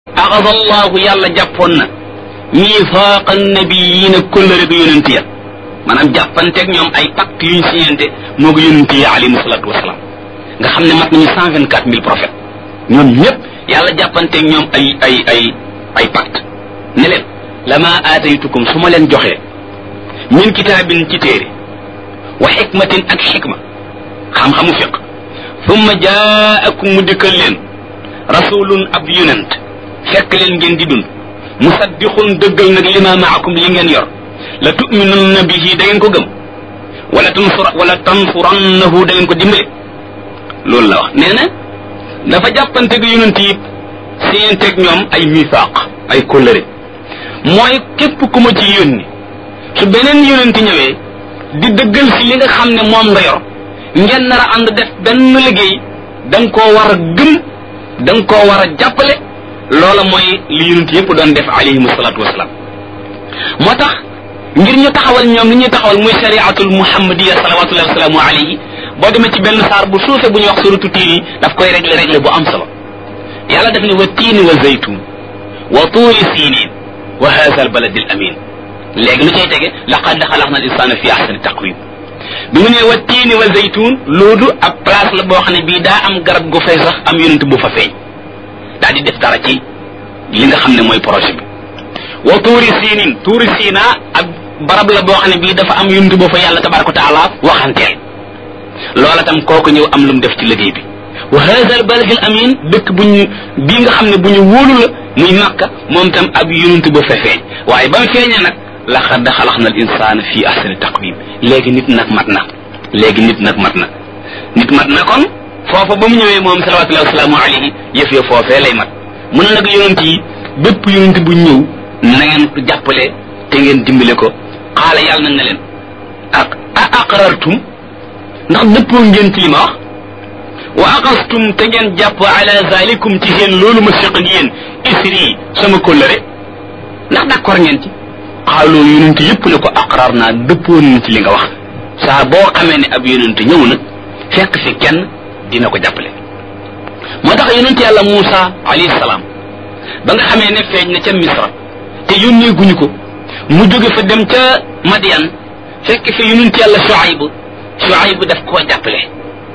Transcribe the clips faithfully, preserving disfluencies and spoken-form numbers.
axada allahu yàlla jàppoon na miifaaqa nabiyyiina kóllëre gu yonent ya maanaam jàppanteeg ñoom ay pacte yuñ siñente moo ko yonent yi alayhimu salaatu wasalaam nga xam ne mat nañu cent vingt quatre mille prophètes ñoom ñëpp yàlla jàppanteeg ñoom ay ay ay ay pacte ne leen lama aataytukum su ma leen joxee min kitaabin ci téere wa xikmatin ak xikma xam-xamu fiq summa jaakum mu dikkal leen rasulun ab yonent fekk leen ngeen di dund musaddiqun dëggal nag lima maakum li ngeen yor la tuminunna bihi da ngeen ko gëm wala tansur wala tansurannahu da ngeen ko dimbale loolu la wax nee na dafa jàppanteeg yonent yi siyenteeg ñoom ay misaaq ay kóllëre mooy képp ku ma ci yónni su beneen yonent ñëwee di dëggal si li nga xam ne moom nga yor ngeen nar a ànd def benn liggéey da nga koo war a gëm da nga koo war a jàppale loola mooy li yonent yëpp doon def alayhimu salaatu wasalaam moo tax ngir ñu taxawal ñoom li ñuy taxawal muy shariatul muhammadiya salawatullahi wasalaamu alayhi boo demee ci benn saar bu suufe bu ñuy wax suratu tiin yi daf koy régler régler bu am solo yàlla daf ne wa tiini wa zaytun wa tuuri siinin wa haza al baladi al amin léegi lu cay tege laqad xalaqna al insana fi ahsani taqwim bi mu ne wa tiini wa zaytun loolu ab place la boo xam ne bii daa am garab gu fay sax am yonent bu fa feeñ daa di def dara ci li nga xam ne mooy projet bi wa tuuri siinin tuuri siina ak barab la boo xam ne bii dafa am yonent boo fa yàlla tabaraka wa taala waxanteel loola tam kooku ñëw am lu mu def ci liggéey bi wa hada al balad al amin dëkk bu ñu bii nga xam ne bu ñu wóolu la muy Makka moom tam ab yonent ba fa feeñ waaye ba mu feeñee nag laqad xalaqna al insana fi ahsani taqwim léegi nit nag mat na léegi nit nag mat na nit mat na kon foofa ba mu ñëwee moom salawatullahi wasalaamu alayhi yëf ya foofee lay mat mun na nag yonent yi bépp yonent bu ñëw na ngeen ko jàppale te ngeen dimbale ko xaala yàlla na nga leen ak a aqrartum ndax dëppoo ngeen ci li ma wax wa aqastum te ngeen jàpp ala zalikum ci seen loolu ma seq ak yéen isri sama kóllëre ndax d'accord ngeen ci xaaloo yonent yëpp ne ko aqrar naa dëppoo nañ ci li nga wax saa boo xamee ne ab yonent ñëw nag fekk fi kenn dina ko jàppale moo tax yonent yàlla Muusa alayhi salaam ba nga xamee ne feeñ na ca Misra te yónnee guñu ko mu jóge fa dem ca Madian fekk fi yonent yàlla Shuayb Shuayb daf koo jàppale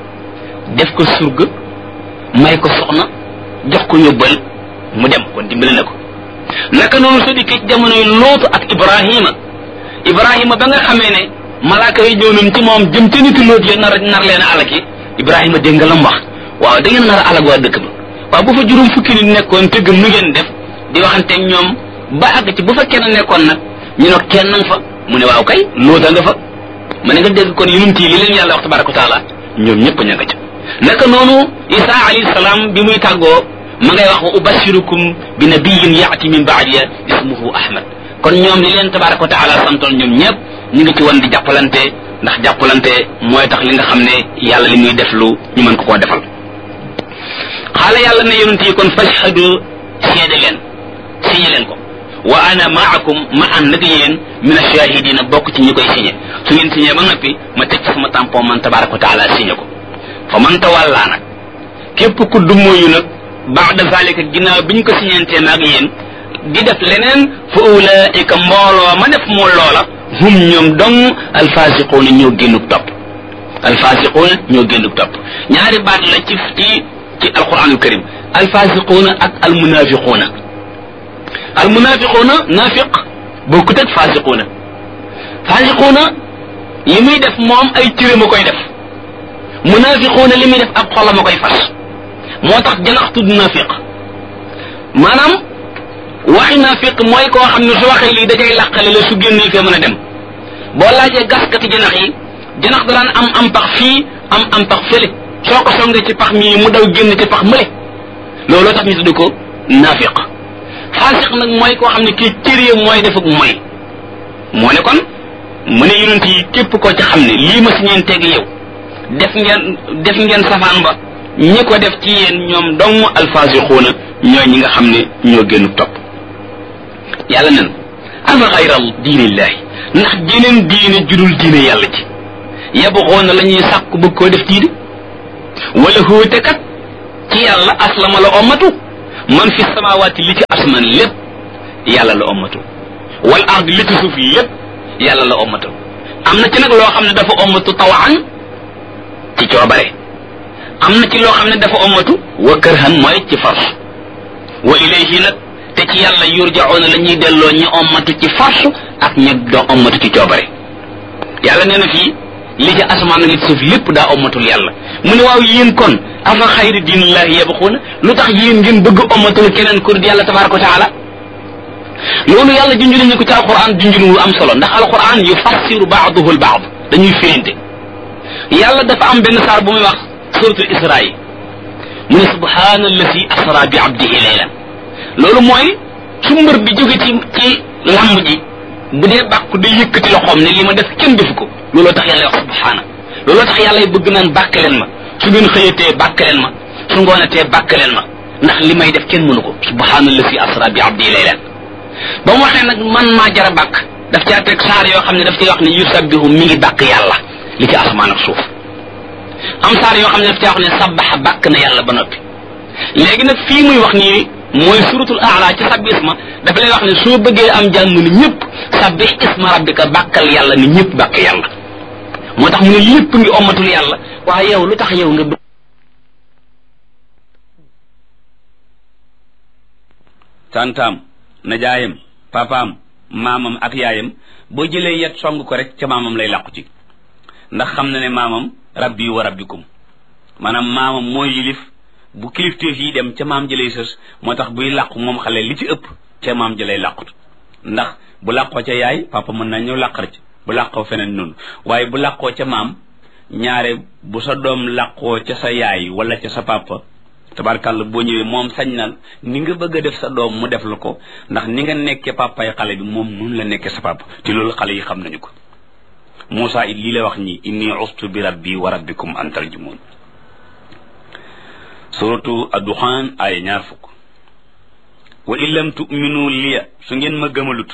def ko surga may ko soxna jox ko yóbbal mu dem kon dimbale na ko naka noonu soo dikkee ci jamonoy Luut ak Ibrahima Ibrahima ba nga xamee ne malaaka yi ñëw nañ ci moom jëm ca nitu Luut ya nar nar leen a alaki Ibrahima dégg nga la mu wax waaw da ngeen nar a alag waa dëkk ba waaw bu fa juróom fukki nit nekkoon te gëm nu ngeen def di waxanteeg ñoom ba àgg ci bu fa kenn nekkoon nag ñu ne kenn nga fa mu ne waaw kay Luuta nga fa ma ne nga dégg kon yonent yi li leen yàlla wax tabaraka wa taala ñoom ñëpp ña nga ca naka noonu Isa alayhi salaam bi muy tàggoo ma ngay wax wa ubashirukum bi nabiyyin yaati min baadiya ismuhu Ahmad kon ñoom li leen tabaraka wa taala santoon ñoom ñëpp ñu ngi ci woon di jàppalante ndax jàppalante mooy tax li nga xam ne yàlla li muy def lu ñu mën ko koo defal xaala yàlla ne yonent yi kon fashhadu seede leen signé leen ko wa ana maakum ma ànd ak yéen min ashahidina bokk ci ñi koy signé su ngeen signé ba noppi ma teg ci sama tampon man tabaraka wa taala signé ko fa man tawalla nag képp ku dummóoyu nag ba'da zalika ginnaaw biñ ko signantee maag yéen di def leneen fa ulaika mbooloo ma def moo loola hum ñoom dong alfasiquuna ñoo génnuk topp alfasiquuna ñoo génnuk topp ñaari baat la ci ci ci alquranul karim alfasiquuna ak almunafiquuna almunafiquuna nafiq bokkut ak fasiquuna fasiquuna li muy def moom ay cëram a koy def munafiquuna li muy def ak xolam a koy fas moo tax janax tudd nafiq maanaam waxi nafiq mooy koo xam ne su waxee lii dajay làqale la su génnee fee mën a dem boo laajee gaskati janax yi janax daan am am pax fii am am pax fële soo ko songee ci pax mii mu daw génn ci pax mële looloo tax ñu tudd ko nafiq faasiq nag mooy koo xam ne kii cëree mooy def ak mooy moo ne kon mu ne yonent yi képp koo ci xam ne lii ma si ñeen teg yow def ngeen def ngeen safaan ba ñi ko def ci yéen ñoom dong alfaasiquuna ñooy ñi nga xam ne ñoo génn topp yàlla nen afa xayral diinillaahi ndax jeneen diine judul diine yàlla ci yabxoona la ñuy sàkku bëgg koo def diine wala hóote kat ci yàlla aslama la ommatu man fi samawati li ci asman lépp yàlla la ommatu wal ard li ci suuf lépp yàlla la ommatu am na ci nag loo xam ne dafa ommatu tawaan ci coobare am na ci loo xam ne dafa ommatu wa kërhan mooy ci force wa ilayhi nag te ci yàlla yurjauna la ñuy delloo ñi ommatu ci force ak ñi doo ommatu ci coobare yàlla nee na fii li ci asamaan li ci suuf lépp daa ommatul yàlla mu ne waaw yéen kon afa xayri diinillahi yabxuuna lu tax yéen ngeen bëgg ommatul keneen ku dul yàlla tabaraka wa taala loolu yàlla junjul ñu ko ci alquran junjul lu am solo ndax alquran yufassiru ba'duhu al-ba'd dañuy firinte yàlla dafa am benn saar bu muy wax suratul isra yi mu ne subhaanallazi asra bi abdihi laylan loolu mooy su mbër bi jóge ci ci lamb ji bu dee bàkku day yëkkati loxoom ne li ma def kenn defu ko looloo tax yàlla wax subhaana looloo tax yàlla bëgg naan bàkk leen ma su ngeen xëyatee bàkk leen ma su ngoonatee bàkk leen ma ndax li may def kenn mënu ko subhaanallazi asra bi abdihi laylan ba mu waxee nag man maa jara bàkk daf caa teg saar yoo xam ne daf cay wax ne yusabbihu mi ngi bàkk yàlla li ci asamaan ak suuf am saar yoo xam ne daf caa wax ne sabbaxa bàkk na yàlla ba noppi léegi nag fii muy wax nii mooy suratul aala ci sabbi isma dafa lay wax ne soo bëggee am jàmm ni ñëpp sabbih isma rabbika bàkkal yàlla ni ñëpp bàkk yàlla moo tax mu ne lépp ngi ommatul yàlla waaye yow lu tax yow nga bëgg tantaam najaayam papaam maamam ak yaayam boo jëlee yet song ko rek ca maamam lay làqu ci ndax xam na ne maamam rabbi wa rabbikum maanaam maamam mooy yilif bu kilifteef yi dem ca maam jëlay sës moo tax buy làqu moom xale li ci ëpp ca maam jëlay làqut ndax bu làqoo ca yaay papa mën na ñëw làqar ci bu làqoo feneen noonu waaye bu làqoo ca maam ñaare bu sa doom làqoo ca sa yaay wala ca sa papa tabarkàlla boo ñëwee moom sañ na ni nga bëgg a def sa doom mu def la ko ndax ni nga nekkee papay xale bi moom nun la nekkee sa papa te loolu xale yi xam nañu ko Moussa it lii la wax ñi inni ustu bi rabbi wa rabbikum an tarjumun suratu ad-Dukhan ay ñaar fukk wa in lam tu'minu liya su ngeen ma gëmalut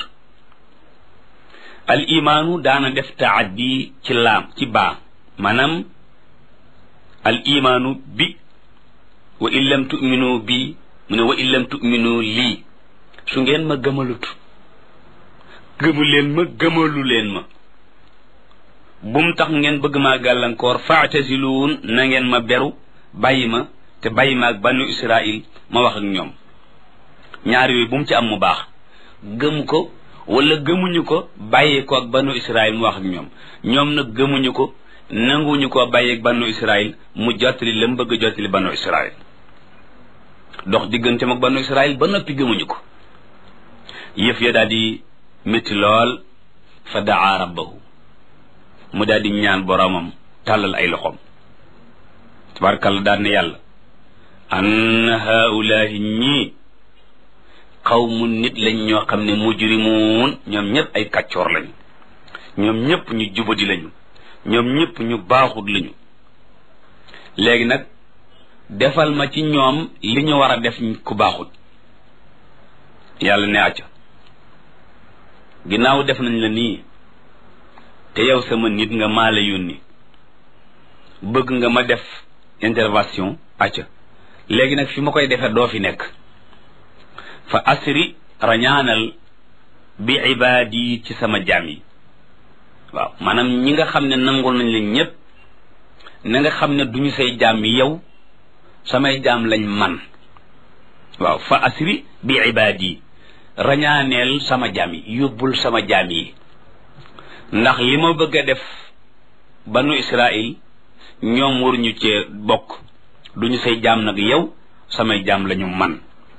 al imaanu daana def taaddi ci laam ci baa maanaam al imaanu bi wa in lam tu'minu bi mu ne wa in lam tu'minu lii su ngeen ma gëmalut gëmu leen ma gëmalu leen ma bum tax ngeen bëgg maa gàllankoor fa'taziluun na ngeen ma beru bàyyi ma te bàyyi ma ak banu Israil ma wax ak ñoom ñaar yooyu bu mu ci am mu baax gëm ko wala gëmuñu ko bàyyi ko ak banu Israil mu wax ak ñoom ñoom nag gëmuñu ko nanguñu ko bàyyi ak banu Israil mu jottali la mu bëgg a jottali banu Israil dox digganteem ak banu Israil ba noppi gëmuñu ko yëf ya daal di métti lool fa daa rabbahu mu daal di ñaan boromam tàllal ay loxoom tabarakalla daal ne yàlla an haulaahi ñii xawmu nit lañ ñoo xam ne mujrimuun ñoom ñëpp ay kàccoor lañu ñoom ñëpp ñu jubadi lañu ñoom ñëpp ñu baaxut lañu léegi nag defal ma ci ñoom li ñu war a def ku baaxut yàlla ne acca ginnaaw def nañ la nii te yow sama nit nga maa la yónni bëgg nga ma def intervention acca léegi nag fi ma koy defee doo fi nekk fa asri rañaanal bi ibaadi ci sama jaam yi waaw maanaam ñi nga xam ne nangul nañ leen ñëpp na nga xam ne duñu say jaam yi yow samay jaam lañ man waaw fa asri bi ibaadi rañaaneel sama jaam yi yóbbul sama jaam yi ndax li ma bëgg a def banu Israil ñoom waruñu cee bokk duñu say jaam nag yow samay jaam lañu man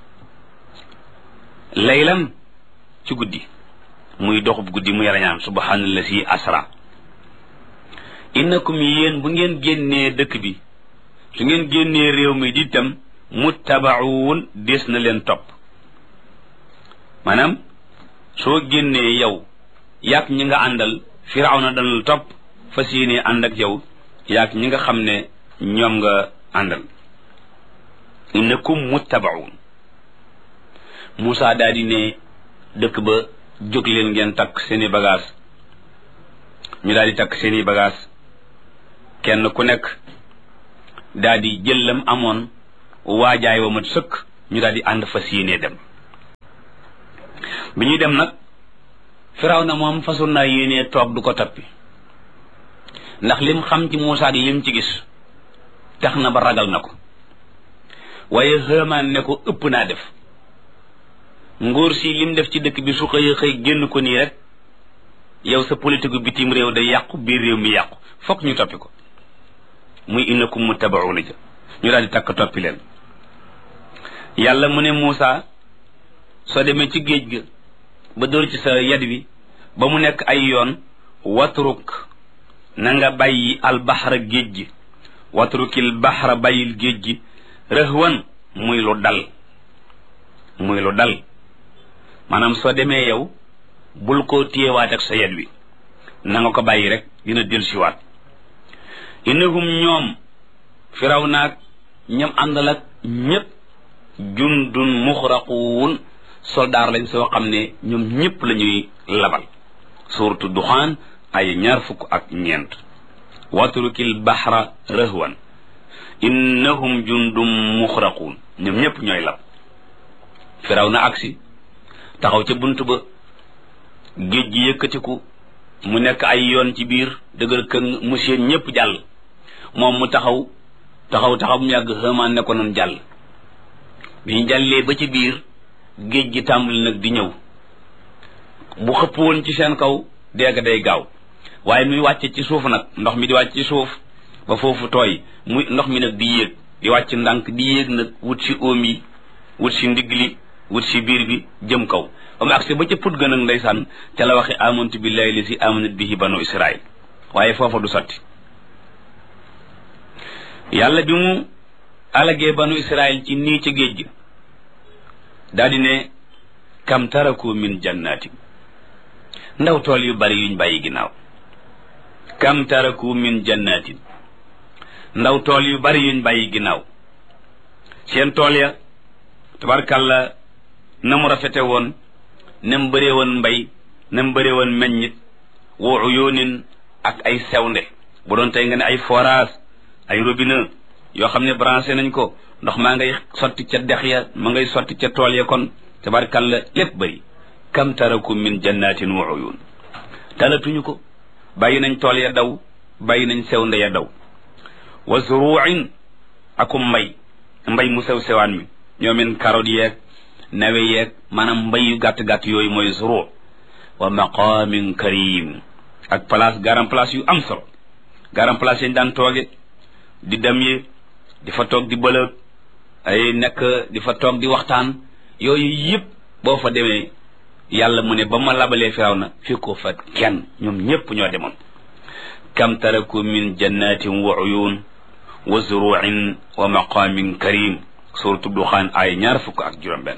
laylan ci guddi muy doxub guddi muy rañaan subhanallazi asra innakum yéen bu ngeen génnee dëkk bi su ngeen génnee réew mi di tam muttabaun des na leen topp maanaam soo génnee yow yaak ñi nga àndal firawna dana la topp fas yéene ànd ak yow yaak ñi nga xam ne ñoom nga àndal innakum muttabaun Moussa daal di ne dëkk ba jóg leen ngeen takk seeni bagage ñu daal di takk seeni bagage kenn ku nekk daal di jël lam amoon waajaay wa mat sëkk ñu daal di ànd fas yéenee dem bi ñuy dem nag Firawna moom façon naa yéenee toog du ko tappi ndax lim xam ci Muusaa ak lim ci gis tax na ba ragal na ko waaye Haamaan ne ko ëpp naa def nguur si lim def ci dëkk bi su xëy xëy génn ko nii rek yow sa politique bitim réew day yàqu biir réew mi yàqu fokk ñu toppi ko muy innakum muttabauna ja ñu daal di takk toppi leen yàlla mu ne Muusaa soo demee ci géej ga ba dóor ci sa yad wi ba mu nekk ay yoon watruk na nga bàyyi albaxra géej gi watrukil baxra bàyyil géej gi rëhwan muy lu dal muy lu dal maanaam soo demee yow bul ko téyewaat ak sa yad wi na nga ko bàyyi rek dina dellusiwaat innahum ñoom Firawna ak ñam àndal ak ñépp jundun muxraquun soldaar lañ soo xam ne ñoom ñépp la ñuy labal suuratu duxaan ay ñaar fukk ak ñeent watrukil baxra rëhwan innahum jundum muxraquun ñoom ñépp ñooy lab Firawna agsi taxaw ca bunt ba géej gi yëkkatiku mu nekk ay yoon ci biir dëgër këng mu seen ñépp jàll moom mu taxaw taxaw taxaw mu yàgg Haamaan ne ko noonu jàll bi ñu jàllee ba ci biir géej gi tàmbali nag di ñëw bu xëpp woon ci seen kaw dégg day gaaw waaye muy wàcce ci suuf nag ndox mi di wàcc ci suuf ba foofu tooy muy ndox mi nag di yéeg di wàcc ndànk di yéeg nag wut si oom yi wut si ndigg li wut si biir bi jëm kaw ba mu agsi ba ca put ga nag ndeysaan ca la waxe amantu billahi li si amanat bihi banu israil waaye foofa du sotti yàlla bi mu alagee banu israil ci nii ca géej gi daal di ne kam taraku min jannatin ndaw tool yu bari yuñ bàyyi ginnaaw kam taraku min jannatin ndaw tool yu bari yuñ bàyyi ginnaaw seen tool ya tabarkàlla na mu rafete woon na mu bëree woon mbay na mu bëree woon meññit wa uyunin ak ay sewnde bu doon tey nga ne ay forage ay robinet yoo xam ne branché nañ ko ndox maa ngay sotti ca dex ya ma ngay sotti ca tool ya kon tabarkàlla lépp bëri kam taraku min jannatin wa uyun talatuñu ko bàyyi nañ tool ya daw bàyyi nañ sewnde ya daw wa zuruin akum mbay mbay mu sew sewaan mi ñoomin carotte yeeg nawe yeeg maanaam mbay yu gàtt-gàtt yooyu mooy zuru wa maqamin karim ak place garam place yu am solo garam place yañ daan tooge di dem yi di fa toog di bëlëg ay nekk di fa toog di waxtaan yooyu yëpp boo fa demee yàlla mu ne ba ma labalee Firawna fi ko fa kenn ñoom ñépp ñoo demoon kam taraku min jannatin wa uyun wa zuruin wa maqamin karim suuratu Duxaan ay ñaar fukk ak juróom benn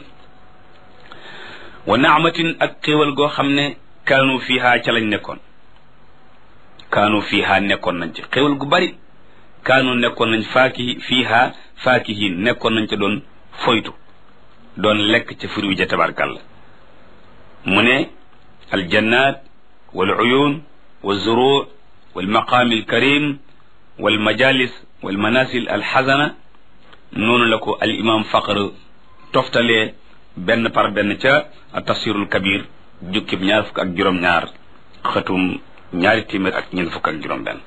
wa naamatin ak xéewal goo xam ne kaanu fiiha ca lañ nekkoon kaanu fiiha nekkoon nañ ci xéewal gu bari kaanu nekkoon nañ faaki fiiha faakihin nekkoon nañ ca doon foytu doon lekk ca furi ja tabarkàlla mu ne aljannat wal uyun wa zuru wal maqaami alkarim wal majalis wal manasil alxasana noonu la ko al imam faqr toftalee benn par benn ca tafsirul kabir jukkib ñaar fukk ak juróom-ñaar xëtum ñaari téeméer ak ñeent fukk ak juróom-benn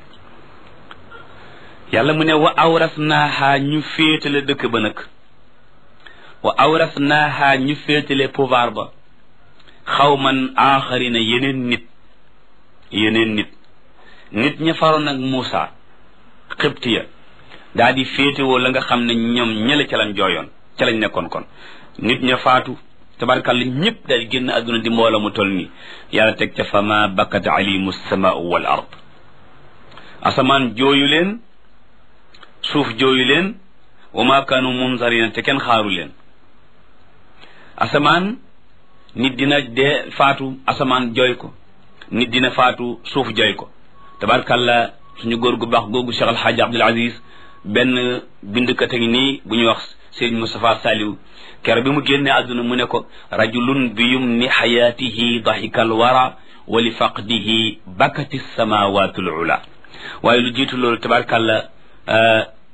yàlla mu ne wa awrasnaaha ñu féetale dëkk ba nag wa awrasnaaha ñu féetale pouvoir ba xawman aaxarina yeneen nit yeneen nit nit ña faroon ak Muusa xibtiya daa di féetewoo la nga xam ne ñoom ñële ca lañ jooyoon ca lañ nekkoon kon nit ña faatu tabarkàlla ñëpp daal génn àdduna di mbooloo mu toll nii yàlla teg ca fama bakkat alimu samaau wal ard asamaan jooyu leen suuf jooyu leen wa ma kaanu munzarina te kenn xaaru leen asamaan nit dina dee faatu asamaan jooy ko nit dina faatu suuf jooy ko tabarkàlla suñu góor gu baax googu Cheikh Alhaji Abdul Aziz benn bindkat a ngi nii bu ñuy wax Sëriñ Moustapha Saliou kero bi mu génnee àdduna mu ne ko rajulun bi yumni xayaatihi dahikal wara wa li faqdihi bakati samawatul ula waaye lu jiitu loolu tabarkàlla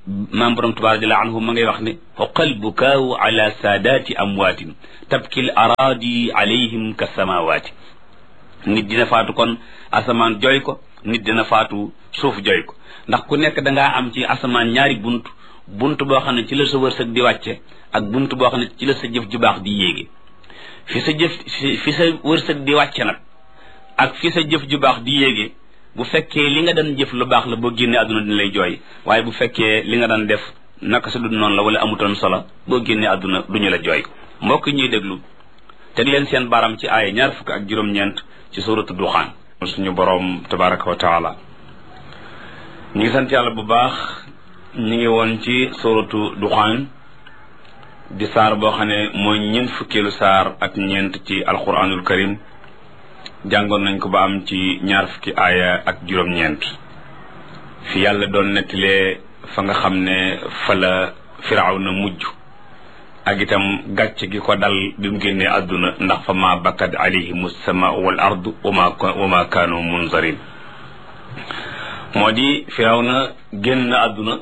maam borom Tuubaa radiyallaahu anhu ma ngay wax ne xoqal bukaawu ala saadaati amwaatin tabkil araadi alayhim ka samawaati nit dina faatu kon asamaan jooy ko nit dina faatu suuf jooy ko ndax ku nekk dangaa am ci asamaan ñaari bunt bunt boo xam ne ci la sa wërsëg di wàcce ak bunt boo xam ne ci la sa jëf ju baax di yéege fi sa jëf fi sa wërsëg di wàcce nag ak fi sa jëf ju baax di yéege bu fekkee li nga daan jëf lu baax la boo génnee àdduna dina lay jooy waaye bu fekkee li nga daan def naka sa dund noonu la wala amutoon solo boo génnee àdduna duñu la jooy mbokk ñuy déglu teg leen seen baram ci aaya ñaar fukk ak juróom-ñeent ci suuratu duxaan suñu boroom tabaraka wa taala ñu ngi sant yàlla bu baax ñu ngi woon ci suuratu duxaan di saar boo xam ne mooy ñeent fukkeelu saar ak ñeent ci alquranul karim jàngoon nañ ko ba am ci ñaar fukki aaya ak juróom-ñeent fi yàlla doon nettalee fa nga xam ne fa la firawna mujj ak itam gàcc gi ko dal bi mu génnee àdduna ndax fa ma bakkat alayhim sama wal ardu wama wama kaanu munzarin moo di firawna génn na àdduna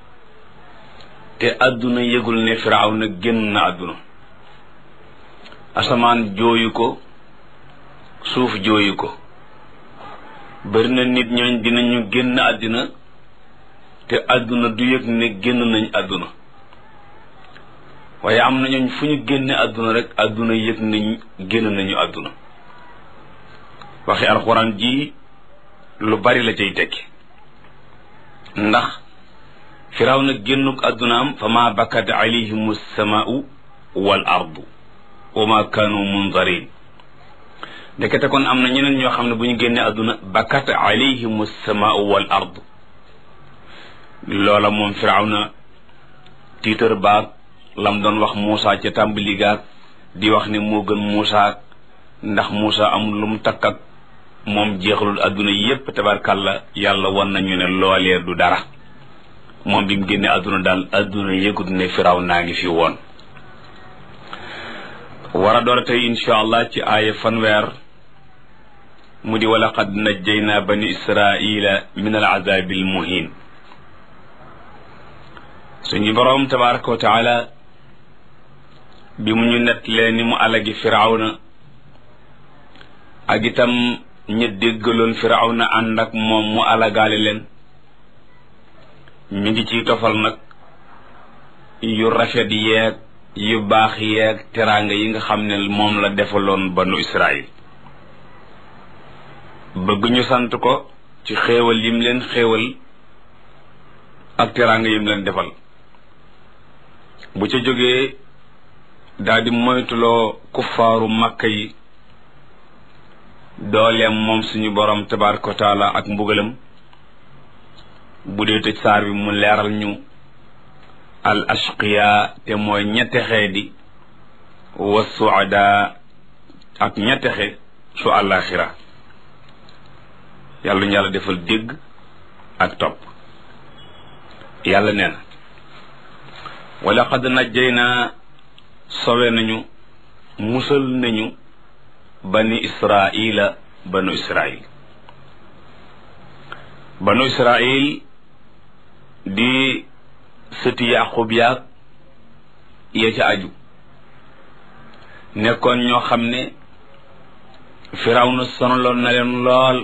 te àdduna yëgul ne firawna génn na àdduna asamaan jooyu ko suuf jooyu ko bari na nit ñooñ dinañu génn àddina te àdduna du yëg ne génn nañ àdduna waaye am na ñooñ fu ñu génne àdduna rek àdduna yëg nañ génn nañu àdduna waxi alxuraan ji lu bari la cay tekki ndax firaw na génnuk àddunaam fa ma bakkat alayhim samaau wal ardu wa ma kaanu munzarin ndekete kon am na ñeneen ñoo xam ne bu ñu génnee àdduna bakkat alayhim samaau wal ardu loola moom firaw na tiitar baag lam doon wax Muusa ca tàmbali gaag di wax ne moo gën Muusa ndax Muusa amul lu mu takk ak moom jeexalul àdduna yépp tabarkàlla yàlla wan nañu ne loolee du dara moom bi mu génne àdduna daal àdduna yëgut ne firaw naa ngi fi woon war a door a tey insha allah ci aaya fanweer mu di wa laqad najjayna bani israila min al azabi al muhin suñu boroom tabaraka wa taala bi mu ñu nettalee ni mu alagi firawna ak itam ña déggaloon firawna ànd ak moom mu alagaale leen mi ngi ciy tofal nag yu rafet yeeg yu baax yeeg teraanga yi nga xam ne moom la defaloon banu israil bëgg ñu sant ko ci xéewal yim leen xéewal ak teraanga yim leen defal bu ca jógee daldi moytuloo kuffaaru makka yi dooleem moom suñu borom tabaaraka wa taala ak mbugalam bu dee tëj saar bi mu leeral ñu al ashqiya te mooy ñettexe di wa suada ak ñettexe su àllaaxira yàlla ñu yàlla defal dégg ak topp yàlla nee na wa laqad najjayna sowe nañu musal nañu bani israila banu israil banu israil di sëti yaqub yaag ya ca aju nekkoon ñoo xam ne firawna sonaloon na leen lool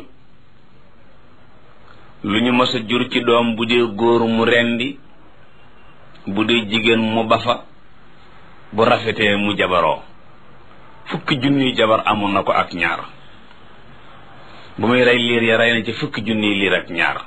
lu ñu mës a jur ci doom bu dee góor mu rendi bu dee jigéen mu bafa bu rafetee mu jabaroo fukki junniy jabar amoon na ko ak ñaar bu muy rey liir ya rey na ci fukki junniy liir ak ñaar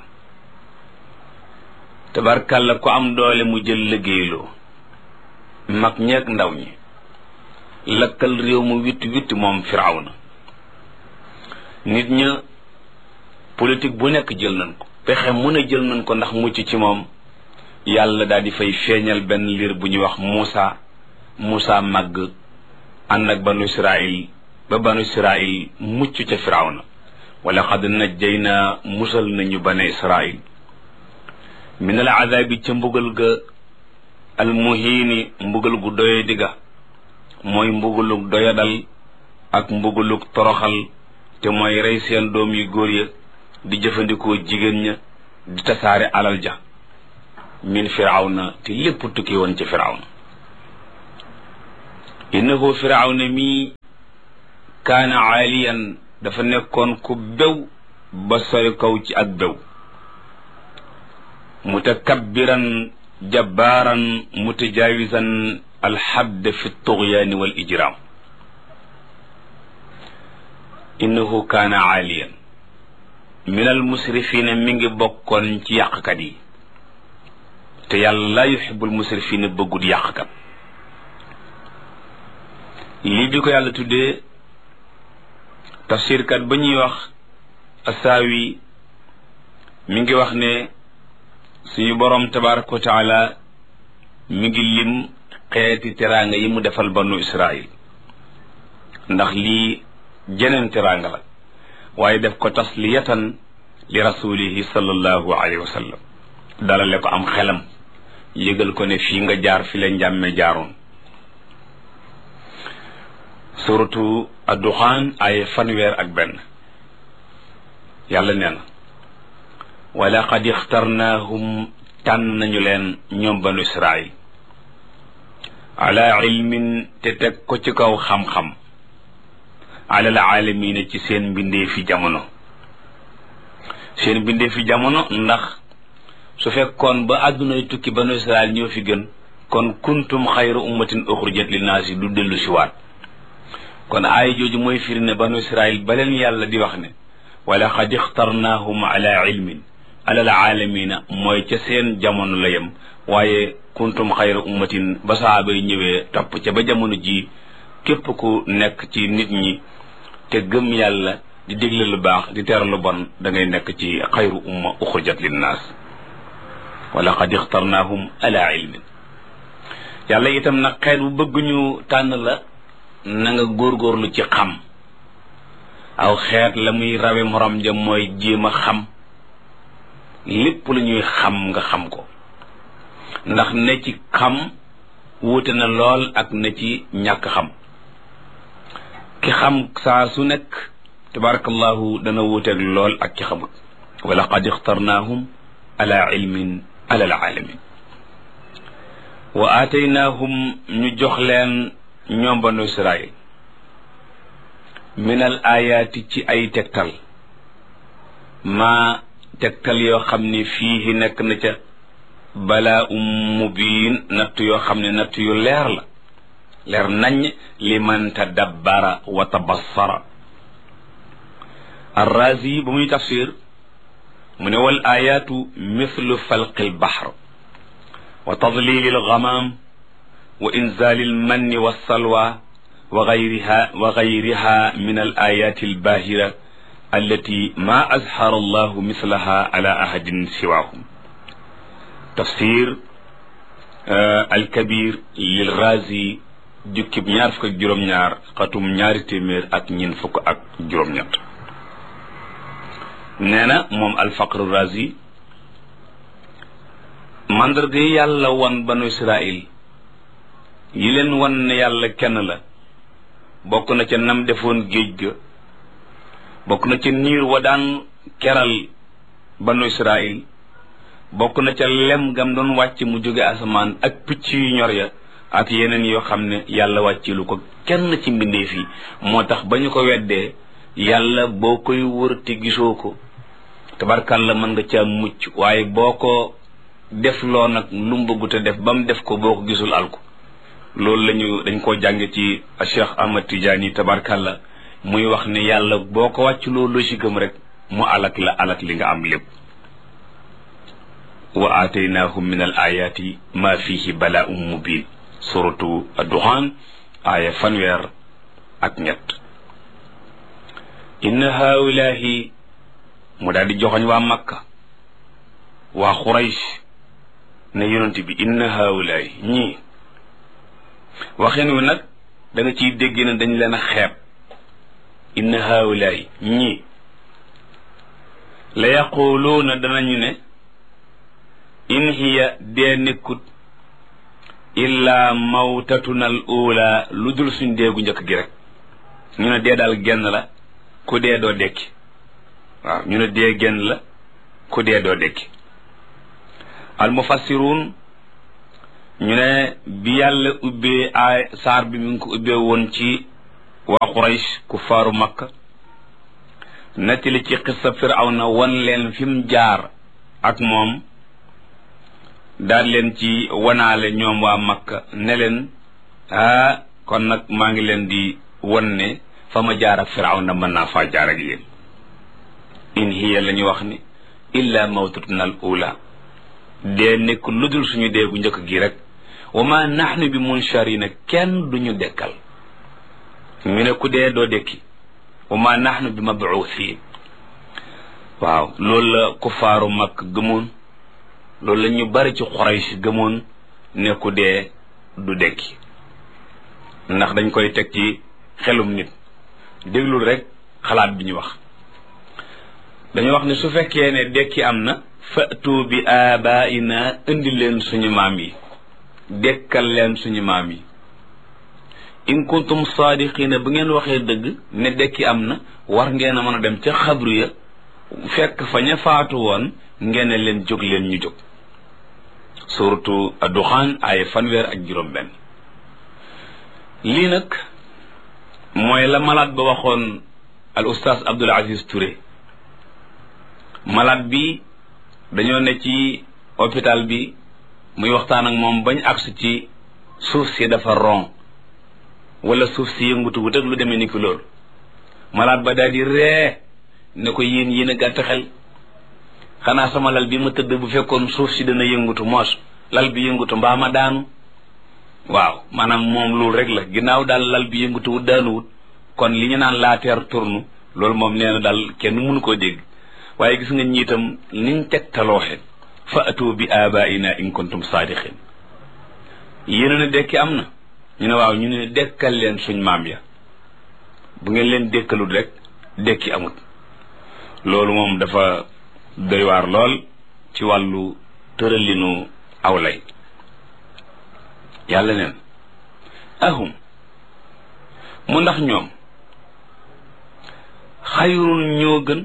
tabarkàlla ku am doole mu jël liggéeyloo mag ñeeg ndaw ñi lakkal réew mu witt witt moom firawna nit ña politique bu nekk jël nañ ko pexe mu ne jël nañ ko ndax mucc ci moom yàlla daal di fay feeñal benn liir bu ñuy wax Muusa Muusa màgg ànd ak banu Israil ba banu Israil mucc ca firawna wala xad najjayna musal nañu banu Israil min al azabi ca mbugal ga al muhiini mbugal gu doye digga mooy mbugalug doyadal ak mbugalug toroxal te mooy rey seen doom yu góor ya di jëfandikoo jigéen ña di tasaare alal ja min firawna te lépp tukki woon ci firawna innahu firawna mi kaana aaliyan dafa nekkoon ku bew ba sori kaw ci ak bew mutakabbiran jabbaaran mutajaawisan alxadd fi tughyaani wal ijraam innahu kaana aaliyan min almusrifina mi ngi bokkoon ci yàqkat yi te yàlla laa yuhibbul musrifina bëggut yàqkat lii bi ko yàlla tuddee tafsirkat ba ñuy wax asaawi mi ngi wax ne suñu boroom tabaraka wa taala mi ngi lim xeeti teraanga yi mu defal banu israil ndax lii jeneen teraanga la waaye def ko tasliyatan li rasulihi sallallahu alayhi wa sallam dalale ko am xelam yëgal ko ne fii nga jaar fi la njàmme jaaroon suratu ad-Duxaan ay fanweer ak benn yàlla nee na wa laqad ixtarnaahum tànn nañu leen ñoom banu israil ala ilmin te teg ko ci kaw xam-xam ala al aalamiina ci seen mbindee fi jamono seen mbindee fi jamono ndax su fekkoon ba àddunay tukki banu israil ñoo fi gën kon kuntum xayra ummatin uxrijat linnaasi du dellu si waat kon aaya jooju mooy firi ne banu israil ba leen yàlla di wax ne wala qad ixtarnaahum ala ilmin ala al aalamiina mooy ca seen jamono la yem waaye kuntum xayra ummatin ba saaba yi ñëwee topp ca ba jamono ji képp ku nekk ci nit ñi te gëm yàlla di dégle lu baax di tere lu bon da ngay nekk ci xayru umma uxrijat linnaas wala qad ixtarnaahum ala ilmin yàlla itam nag xeet bu bëgg ñu tànn la na nga góorgóorlu ci xam aw xeet la muy rawe morom ja mooy jéem a xam lépp lu ñuy xam nga xam ko ndax ne ci xam wuute na lool ak ne ci ñàkk xam ki xam saa su nekk tabarakallahu dana wuuteeg lool ak ki xamut wa laqad ixtarnaahum ala ilmin ala alaalamin wa aataynaahum ñu jox leen ñoom banu israil min al ayaati ci ay tegtal maa tegtal yoo xam ne fii nekk na ca balaa um mubiin natt yoo xam ne natt yu leer la leer nañ li man tadabbara wa tabassara arrazi ba muy tafsir mu ne wal ayaatu mithlu falqi albahr wa tadlili alghamam wa inzali almanni wassalwa wa gayriha wa gayriha min al ayati albahira allati ma azhara allahu mislaha ala ahadin siwahum tafsir alkabir lil Ghazi jukkib ñaar fukk ak juróom-ñaar xatum ñaari téeméer ak ñeent fukk ak juróom-ñett nee na moom alfaqr Razi mandarga yi yàlla wan banu Israil yi leen wan ne yàlla kenn la bokk na ca nam defoon géej ga bokk na ca niir wa daan keral banu Israil bokk na ca lem gam doon wàcc mu jóge asamaan ak picc yu ñor ya ak yeneen yoo xam ne yàlla wàcce lu ko kenn ci mbindeef yi moo tax ba ñu ko weddee yàlla boo koy wër te gisoo ko tabarkàlla mën nga ca mucc waaye boo ko def loo nag lu mu bëggut a def ba mu def ko boo ko gisul alko loolu lañu dañ koo jànge ci Cheikh Ahmad Tidiane tabarkàlla muy wax ne yàlla boo ko wàcc loo logique am rek mu alak la alak li nga am lépp wa aataynahum min al ayati ma fihi bala'un mubin suratu ad-Duxaan aaya fanweer ak ñett inna haulahi mu daal di joxoñ waa Makka waa Quraysh ne yonent bi inna haulahi ñii waxin wi nag da nga ciy dégg ne dañ leen a xeeb inna haulahi ñii la yaquluuna danañu ne in hiya dee nekkut illa mawtatuna al ula lu dul suñ deegu njëkk gi rek ñu ne dee daal genn la ku dee doo dekki waaw ñu ne dee genn la ku dee doo dekki al mufassiruun ñu ne bi yàlla ubbee ay saar bi mi ngi ko ubbee woon ci waa Quraysh kuffaaru Makka nettali ci xissa Firawna wan leen fi mu jaar ak moom daal leen ci wanaale ñoom waa Makka ne leen ah kon nag maa ngi leen di wan ne fa ma jaar ak Firawna mën naa faa jaar ak yéen in hiya la ñu wax ni illa mawtatuna al ula dee nekk lu dul suñu dee bu njëkk gi rek wa ma nahnu bi munsharina kenn duñu dekkal ñu ne ku dee doo dekki wa ma nahnu bi mabuuthin waaw loolu la kuffaaru Makka gëmoon loolu la ñu bari ci Quraysh gëmoon ne ku dee du dekki ndax dañ koy teg ci xelum nit déglul rek xalaat bi ñu wax dañu wax ne su fekkee ne dekki am na fatu bi abaina indi leen suñu maam yi dekkal leen suñu maam yi in kuntum saadiqina bu ngeen waxee dëgg ne dekki am na war ngeen a mën a dem ca xabru ya fekk fa ña faatu woon ngeen leen jóg leen ñu jóg suratu Ad-Duxaan ay fanweer ak juróom benn lii nag mooy la malade ba waxoon al oustaz Abdul Aziz Touré malade bi dañoo ne ci hôpital bi muy waxtaan ak moom bañ agsi ci suuf si dafa ron wala suuf si yëngutu wut ak lu demee ni ki loolu malade ba daal di ree ne ko yéen yéen a gàtt xel xanaa sama lal bi ma tëdd bu fekkoon suuf si dana yëngutu moos lal bi yëngutu mbaa ma daanu waaw maanaam moom loolu rek la ginnaaw daal lal bi yëngutu wut daanuwut kon li ñu naan la terre tourne loolu moom nee na daal kenn mënu koo dégg waaye gis nga ñiitam niñ tegtalooxe fa atu bi abaina in kuntum saadiqin yéen ne dekki am na ñu ne waaw ñu ne dekkal leen suñ maam ya bu ngeen leen dekkalul rek dekki amut loolu moom dafa doy waar lool ci wàllu tëralinu awlay yàlla neen ahum mu ndax ñoom xayrun ñoo gën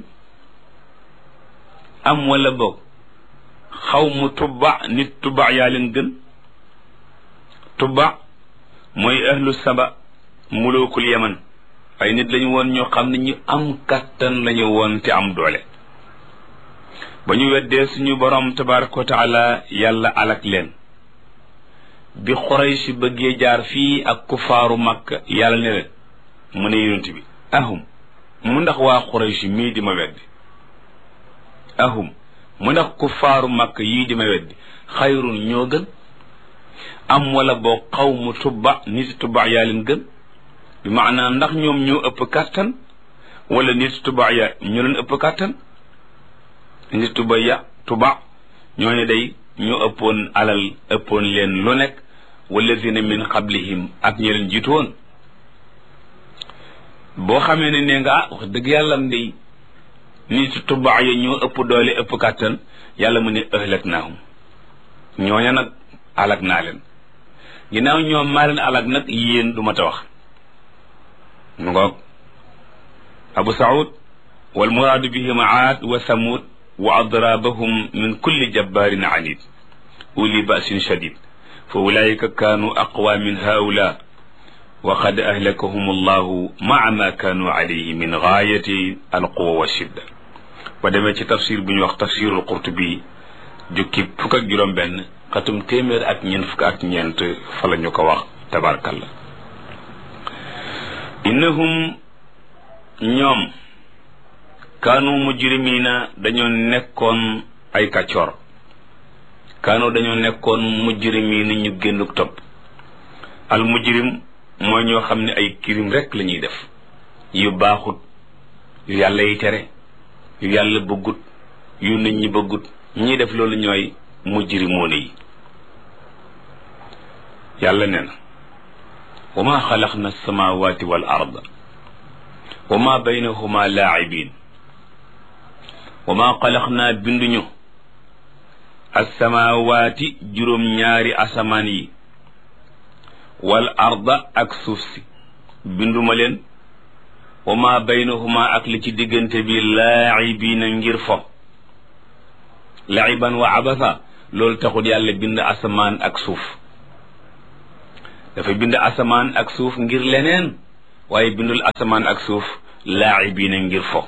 am wala boog xaw mu tubba nit tubba yaa leen gën tubba mooy ahlu saba mulukul yaman ay nit lañu woon ñoo xam ne ñu am kattan lañu woon te am doole ba ñu weddee suñu borom tabaraka wa taala yàlla alak leen bi Quraysh bëggee jaar fii ak kufaaru Makka yàlla ne leen mu ne yonent bi ahum mu ndax waa Quraysh mii di ma weddi ahum mu ndax kufaaru Makka yii di ma weddi xayrun ñoo gën am wala boo qawmu tubba nit tubba yaa leen gën bi maanaa ndax ñoom ñoo ëpp kàttan wala nit tubba ya ñoo leen ëpp kàttan nit tubba ya tubba ñooñu day ñoo ëppoon alal ëppoon leen lu nekk walladina min qablihim ak ñi leen jiitu woon boo xamee ne nee nga ah wax dëgg yàlla am day nit tubba ya ñoo ëpp doole ëpp kàttan yàlla mu ne ahlaknaahum ñooña nag alak naa leen ginnaaw ñoom maa leen alak nag yéen du ma ta wax mu ngoog abu saud wal muraadu bihim aad wa samud wa adrabahum min kulli jabbarin anid uli basin shadid fa ulaika kaanu aqwa min haula wa qad ahlakahum allahu maa ma kaanu alayhi min gaayati alquwa wa shidda ba demee ci tafsir bu ñu wax tafsirul qurtubi jukki fukk ak juróom benn xatum téeméer ak ñeent fukk ak ñeent fa la ñu ko wax tabarakallah innahum ñoom kaanu mujrimina dañoo nekkoon ay kàccoor kaanu dañoo nekkoon mujrimina ñu génnuk topp al mujrim mooy ñoo xam ne ay kirim rek la ñuy def yu baaxut yu yàlla yi tere yu yàlla bëggut yu nit ñi bëggut ñi def loolu ñooy mujrimoona yi yàlla nee na wa ma xalaqna alsamawati wal arda wa ma baynahuma laacibin wa ma xalaqna binduñu alsamawati juróom ñaari asamaan yi wal arda ak suuf si binduma leen wa ma baynahuma ak li ci diggante bi laacibina ngir fo laiban wa abasa loolu taxul yàlla bind asamaan ak suuf dafa bind asamaan ak suuf ngir leneen waaye bindul asamaan ak suuf laa'ibiina ngir fo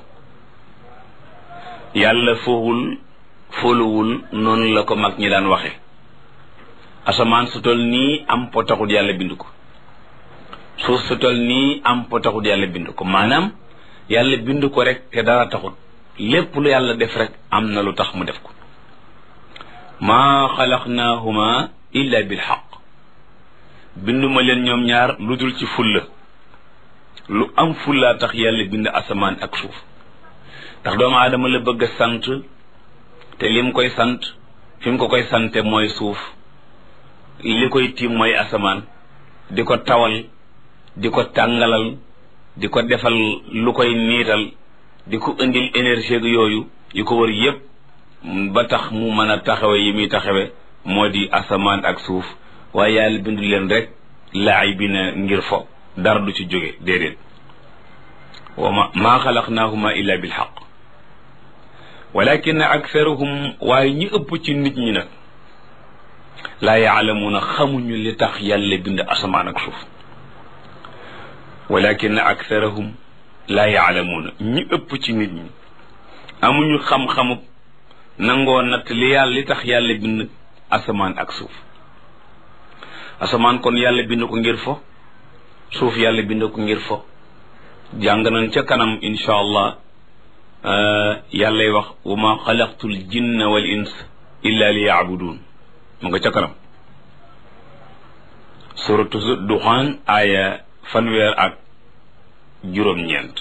yàlla fowul foluwul noonu la ko mag ñi daan waxe asamaan su tol nii am po taxul yàlla bind ko suuf su tol nii am po taxul yàlla bind ko maanaam yàlla bind ko rek te dara taxul lépp lu yàlla def rek am na lu tax mu def ko maa xalaqnaahuma illa bil xaq binduma leen ñoom ñaar lu dul ci fulla lu am fullaa tax yàlla bind asamaan ak suuf ndax doomu aadama la bëgg a sant te lim koy sant fi mu ko koy sante mooy suuf li koy tiim mooy asamaan di ko tawal di ko tàngalal di ko defal lu koy niital di ko indil énergie gu yooyu yu ko wër yépp ba tax mu mën a taxawe yi muy taxawe moo di asamaan ak suuf waaye yàlla bindu leen rek laa'ibiina ngir fo dara du ci jóge déedéet wa ma maa xalaqnaahuma illa bil xaq walakin aktharuhum waaye ñi ëpp ci nit ñi nag laa yaalamuuna xamuñu li tax yàlla bind asamaan ak suuf walakin aktharuhum laa yaalamuuna ñi ëpp ci nit ñi amuñu xam-xamu nangoo natt li yàlla li tax yàlla bind asamaan ak suuf asamaan kon yàlla bind ko ngir fo suuf yàlla bind ko ngir fo jàng nañ ca kanam insha allah yàllay wax wa ma xalaqtul jinna wal ins illa li yaabudun mu nga ca kanam suratu duxaan aaya fanweer ak juróom-ñeent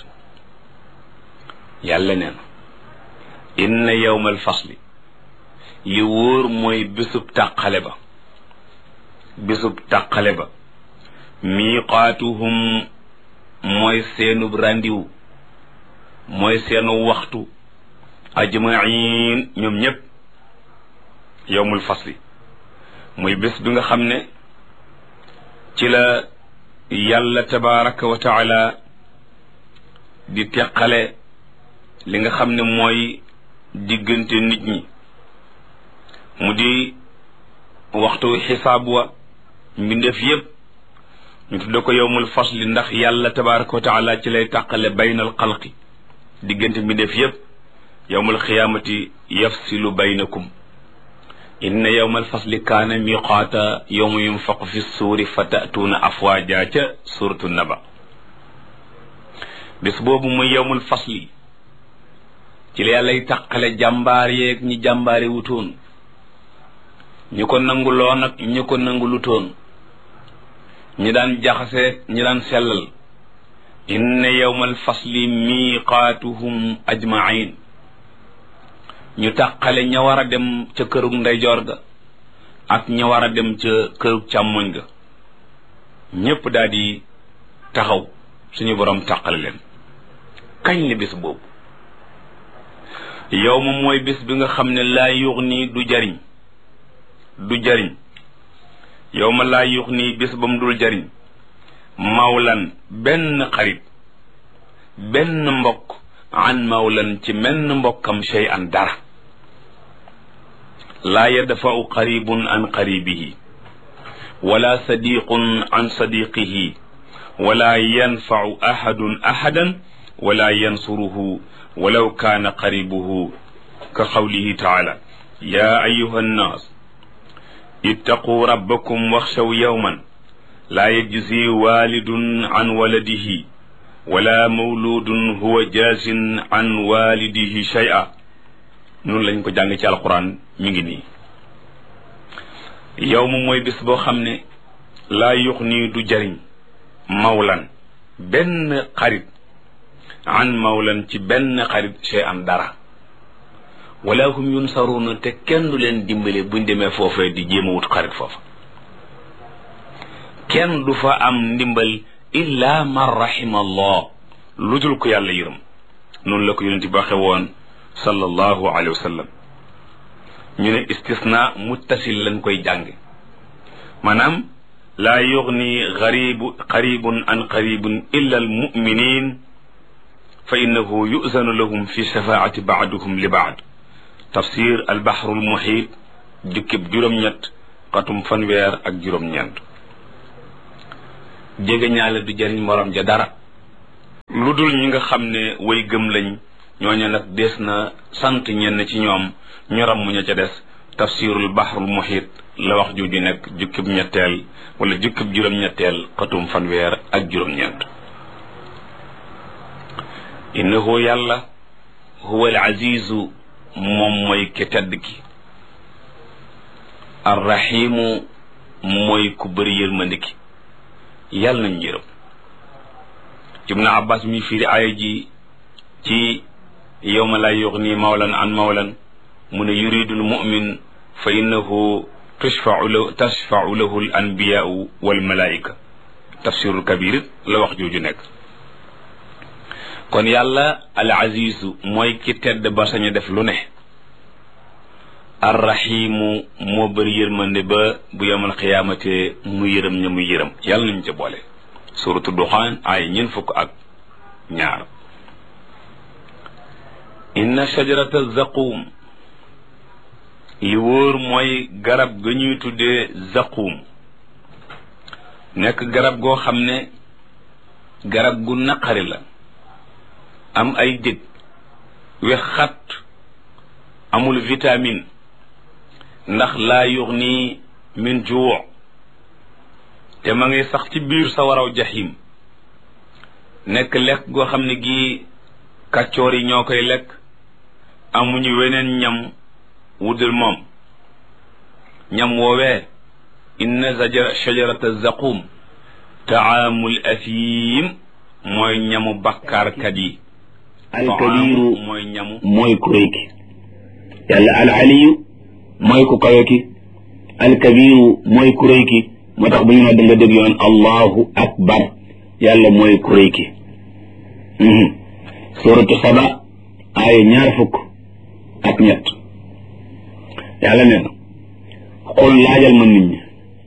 yàlla nee na inna yawmal fasli li wóor mooy bésub tàqale ba bésub tàqale ba miiqaatuhum mooy seenub randiw mooy seenu waxtu ajmain ñoom ñépp yawmul fasli muy bés bi nga xam ne ci la yàlla tabaraka wa taala di teqale li nga xam ne mooy diggante nit ñi mu di waxtu xisaab wa mbindeef yépp ñu tudde ko yawmul fasli ndax yàlla tabaraka wa taala ci lay tàqale baynal xalqi diggante mbindeef yépp yawmul xiyaamati yafsilu baynakum inna yawmal fasli kaana miqaata yawma yunfaqu fi suuri fa ta'tuuna afwaaja ca suratu naba bés boobu muy yawmul fasli ci la yàllay tàqale jàmbaar yeeg ñi jàmbaare wutoon ñu ko nanguloon ak ñu ko nangulutoon ñi daan jaxase ñi daan sellal inna yawmal fasli miqaatuhum ajmain ñu tàqale ña war a dem ca kërug ndeyjoor ga ak ña war a dem ca kërug càmmoñ ga ñépp daal di taxaw suñu borom tàqale leen kañ la bés boobu yow ma mooy bés bi nga xam ne laa yuxni du jariñ du jariñ yow ma laa yuxni bés ba mu dul jariñ mawlan benn xarit benn mbokk an mawlan ci menn mbokkam shay an dara laa yadfa'u qaribun an qaribihi wala sadiqun an sadiqihi wala yanfa'u ahadun ahadan wala yansuruhu walaw kaana qaribuhu ka qawlihi taala ya ayuha nnaas ittaquu rabbakum waxshaw yawman laa yajzi walidun an waladihi wala mawludun huwa jaasin an walidihi shay'a noonu lañ ko jàng ci alquran mi ngi nii yow mu mooy bis boo xam ne laa yux nii du jariñ mawlan benn xarit an mawlan ci benn xarit shay'an dara wala hum yunsaruuna te kenn du leen dimbale buñ demee foofee di jéem a wut xarit foofa kenn du fa am ndimbal illa man rahima allah lu dul ko yàlla yërëm noonu la ko yonent bi waxe woon sallallahu alayhi wa sallam ñu ne istisna muttasil lañ koy jànge maanaam laa yughni garibu qaribun an qaribun illa al muminin fa innahu yuzanu lahum fi shafaati baaduhum li baad tafsir al bahru al muhit jukkib juróom-ñett xatum fanweer ak juróom-ñeent. jege ñaale du jariñ morom ja dara lu dul ñi nga xam ne way gëm lañ ñooñu nag des na sant ñenn ci ñoom ñu ram mu ña ca des. tafsirul bahrul muhit la wax juuju nekk jukkib ñetteel wala jukkib juróom-ñetteel xatum fanweer ak juróom-ñeent. innahu yàlla huwa al azizu moom mooy ki tedd ki arrahimu mooy ku bëri yërmande ki yàlla nañ yërëm. ibnu abbas mi firi aaya ji ci yawma la yughni mawlan an mawlan mu ne yuridul mu'min fa innahu tashfa'u lahu tashfa'u lahu al anbiya'u wal malaa'ika tafsirul kabir la wax jooju nekk. kon yàlla al azizu mooy ki tedd ba sañ a def lu ne. arrahimu moo bëri yërmande ba bu yawmal qiyaamate mu yërëm ña muy yërëm yàlla nañu ca boole. suratu duxaan ay ñeent fukk ak ñaar. inna shajarata zaqum li wóor mooy garab ga ñuy tuddee zaqum nekk garab goo xam ne garab gu naqari la am ay dég we xat amul vitamine ndax laa yughni min juu te ma ngay sax ci biir sa waraw jaxim nekk lekk goo xam ne gi kàccoor yi ñoo koy lekk amuñu weneen ñam wudul moom ñam woowee inna shajarata zaqum taamul athim mooy ñamu bakkaarkat yi alkabiru mooy ñamu mooy ku réy ki yàlla al aliyu mooy ku kawe ki alkabiru mooy ku réy ki moo tax bu ñu nodd nga dégg yoon allahu akbar yàlla mooy ku réy ki suratu saba aaya ñaar fukk ak ñett yàlla nee na xul laajal ma nit ñi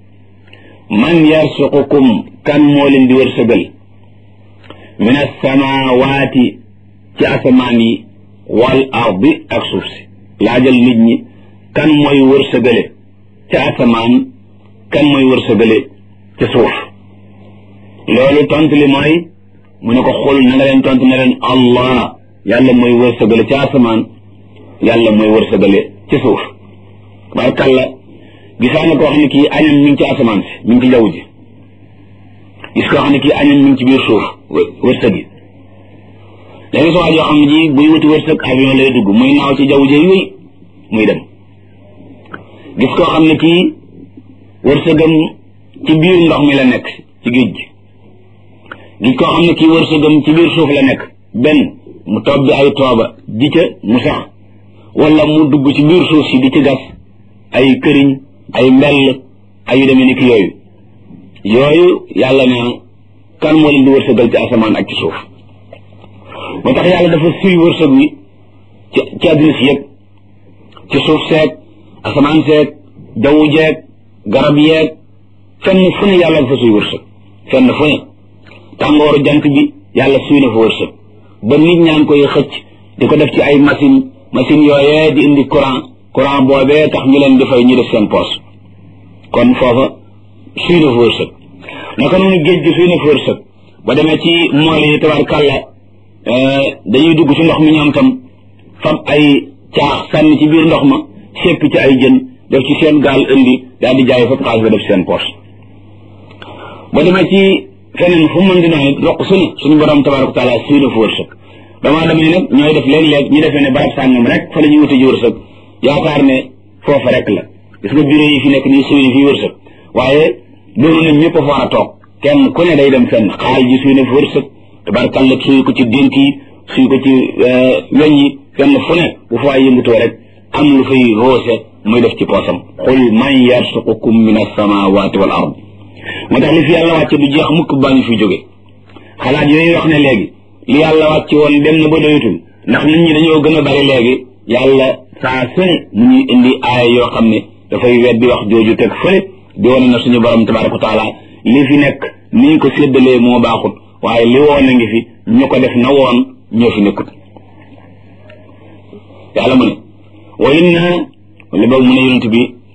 man yarsuqukum kan moo leen di wërsëgal min as-samaawaati ci asamaan yi wal ardi ak suuf si laajal nit ñi kan mooy wërsëgale ca asamaan kan mooy wërsëgale ca suuf loolu tontu li mooy mu ne ko xul na nga leen tontu ne leen allah yàlla mooy wërsëgale ca asamaan yàlla mooy wërsëgale ca suuf barkalla gisaa na koo xam ne kii añam mi ngi ci asamaan si mi ngi ci jaww ji gis koo xam ne kii añam mi ngi ci biir suuf wërsëg yi léegi soo joo xam ne ji buy wuti wërsëg avion lay dugg muy naaw ci jaww ji wéy muy dem gis koo xam ne kii wërsëgam ci biir ndox mi la nekk ci géej gi gis koo xam ne kii wërsëgam ci biir suuf la nekk benn mu tobbi ay tooba di ca mu sax wala mu dugg ci biir suuf si di ci gas ay këriñ ay mbell ay yu demee ni ki yooyu yooyu yàlla ne kan moo leen di wërsëgal ci asamaan ak ci suuf moo tax yàlla dafa suy wërsëg wi ci ci àddina si yëpp ci suuf seeg asamaan seeg jaww jeeg garab yeeg fenn fu ne yàlla dafa suy wërsëg fenn fu ne tàngooru jant bi yàlla suy na fa wërsëg ba nit ñaa ngi koy xëcc di ko def ci ay machine machine yooyee di indi courant courant boobee tax ñu leen di fay ñu def seen poos kon foofa suy na fa wërsëg naka noonu géej gi suy na fa wërsëg ba demee ci mool yi tabarkàlla dañuy dugg ci ndox mi ñoom tam fab ay caax sànni ci biir ndox ma sépp ci ay jën def ci seen gaal indi daal di jaay fab xaalis ba def seen poos ba demee ci feneen fu mën di noonu roq su ne suñu borom tabaraka taala suy na fa wërsëg damaa demee nag ñooy def léeg-léeg ñu defee ne barab sàngam rek fa la ñuy wuti ji wërsëg yaakaar ne foofa rek la gis nga bureau yi fi nekk nii suy na fii wërsëg waaye loolu nag ñëpp a fa war a toog kenn ku ne day dem fenn xaal ji suy na fa wërsëg tabarkalla suy ko ci dénk yi suy ko ci weñ yi fenn fu ne bu fa yëngutoo rek am lu fay roose muy def ci poosam qul man yarsuqukum min as-samawati wal ard moo tax li fi yàlla wàcce du jeex mukk baa ñu fi jóge xalaat yooyu wax ne léegi li yàlla wàcce woon dem na ba doyatul ndax nit ñi dañoo gën a bari léegi yàlla saa sene mu ñuy indi aaya yoo xam ne dafay weddi wax jooju teg fële di wane na suñu borom tabaraka wa taala li fi nekk ni ñu ko séddalee moo baaxut waaye li woon a ngi fi ñu ko def na woon ñoo fi nekkut yàlla mu ne wa inna wala boog mu ne yonent bi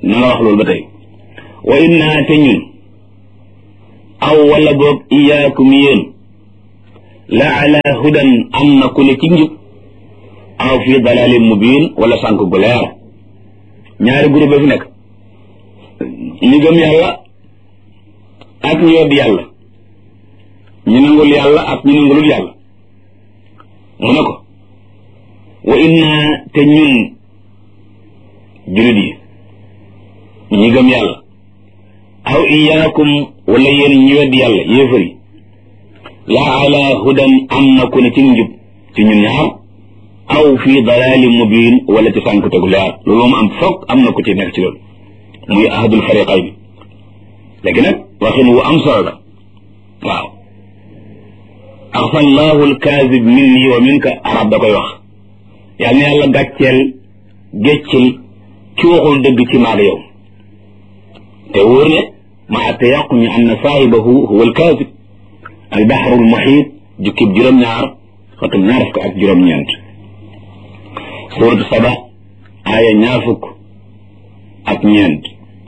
na nga wax loolu ba tey wa inna te ñun aw wala boog iyaakum yéen la ala hudan am na ku ne ci njub aw fi dalalin mubin wala sànk gu leer ñaari groupe fi nekk ñu gëm yàlla ak ñu wedd yàlla ñu nangul yàlla ak ñu nangulul yàlla mu ne ko wa inna te ñun julit yi ñi gëm yàlla aw iyaakum wala yéen ñu wedd yàlla yéefar yi la ala hudan am na ku ne ci njub ci ñun ñaar aw fi dalalin mubin wala ci sànku tegu leer loolu moom am foog am na ku ci nekk ci loolu muy ahadul fariqayn léegi nag waxin wu am solo la waaw axfa allahu alkaazib minni wa minka arab da koy wax yàlla na yàlla gàcceel géccil ci waxul dëgg ci maag yow te wóor ne ma atte yàqu ñu am na saahibahu huwa alkaazib albaxru almuxiit jukkib juróom-ñaar xatum ñaar fukk ak juróom-ñeent suuratu saba aaya ñaar fukk ak ñeent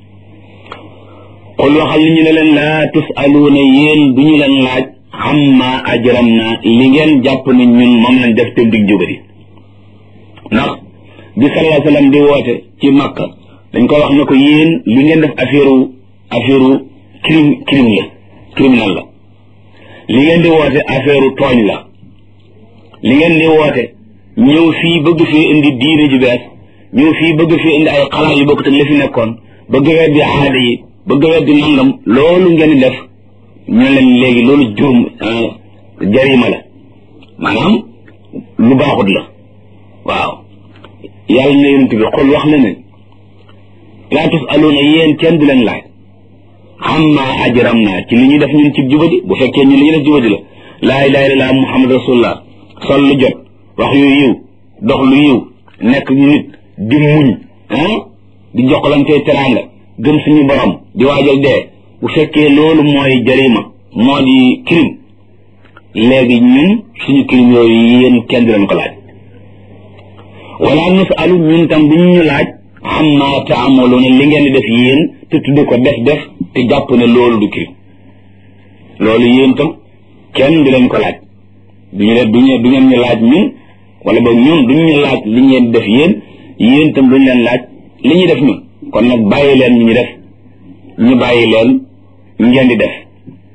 qul waxal ni ñu ne leen laa tusaluuna yéen duñu leen laaj amma ajram na li ngeen jàpp ne ñun moom lañ def te dig jógadi ndax bi sallallahu alayhi wa sallam di woote ci Makka dañ ko wax ne ko yéen li ngeen def affaire affaire crime crime la criminel la li ngeen di woote affaire tooñ la li ngeen di woote ñëw fii bëgg fii indi diine ju bees ñëw fii bëgg fii indi ay xalaat yu bokk te li fi nekkoon bëgg weddi aada yi bëgg weddi nangam loolu ngeen di def ñu leen léegi loolu jurum jarima la maanaam lu baaxut la waaw yàlla na yonent bi xol wax na ne laa tusaluuna yéen kenn du leen laaj amma ajram naa ci li ñuy def ñun ci jubadi bu fekkee ñun li ñuy def jubadi la laa ilaaha illallaah muhammad rasulullah sol lu jot wax yu yiw dox lu yiw nekk nit di muñ ah di joxlante teraanga gëm suñu borom di waajal dee bu fekkee loolu mooy jarima moo di crime léegi ñun suñu crime yooyu yéen kenn du leen ko laaj wala nasalu ñun tam bu ñu laaj amma taamaluuna li ngeen di def yéen te tudde ko def def te jàpp ne loolu du crime loolu yéen tam kenn du leen ko laaj duñu leen duñu du ngeen ñu laaj ñun wala boog ñun duñu ñu laaj li ngeen def yéen yéen tam duñu leen laaj li ñuy def ñun kon nag bàyyi leen ñu ñu def ñu bàyyi leen ngeen di def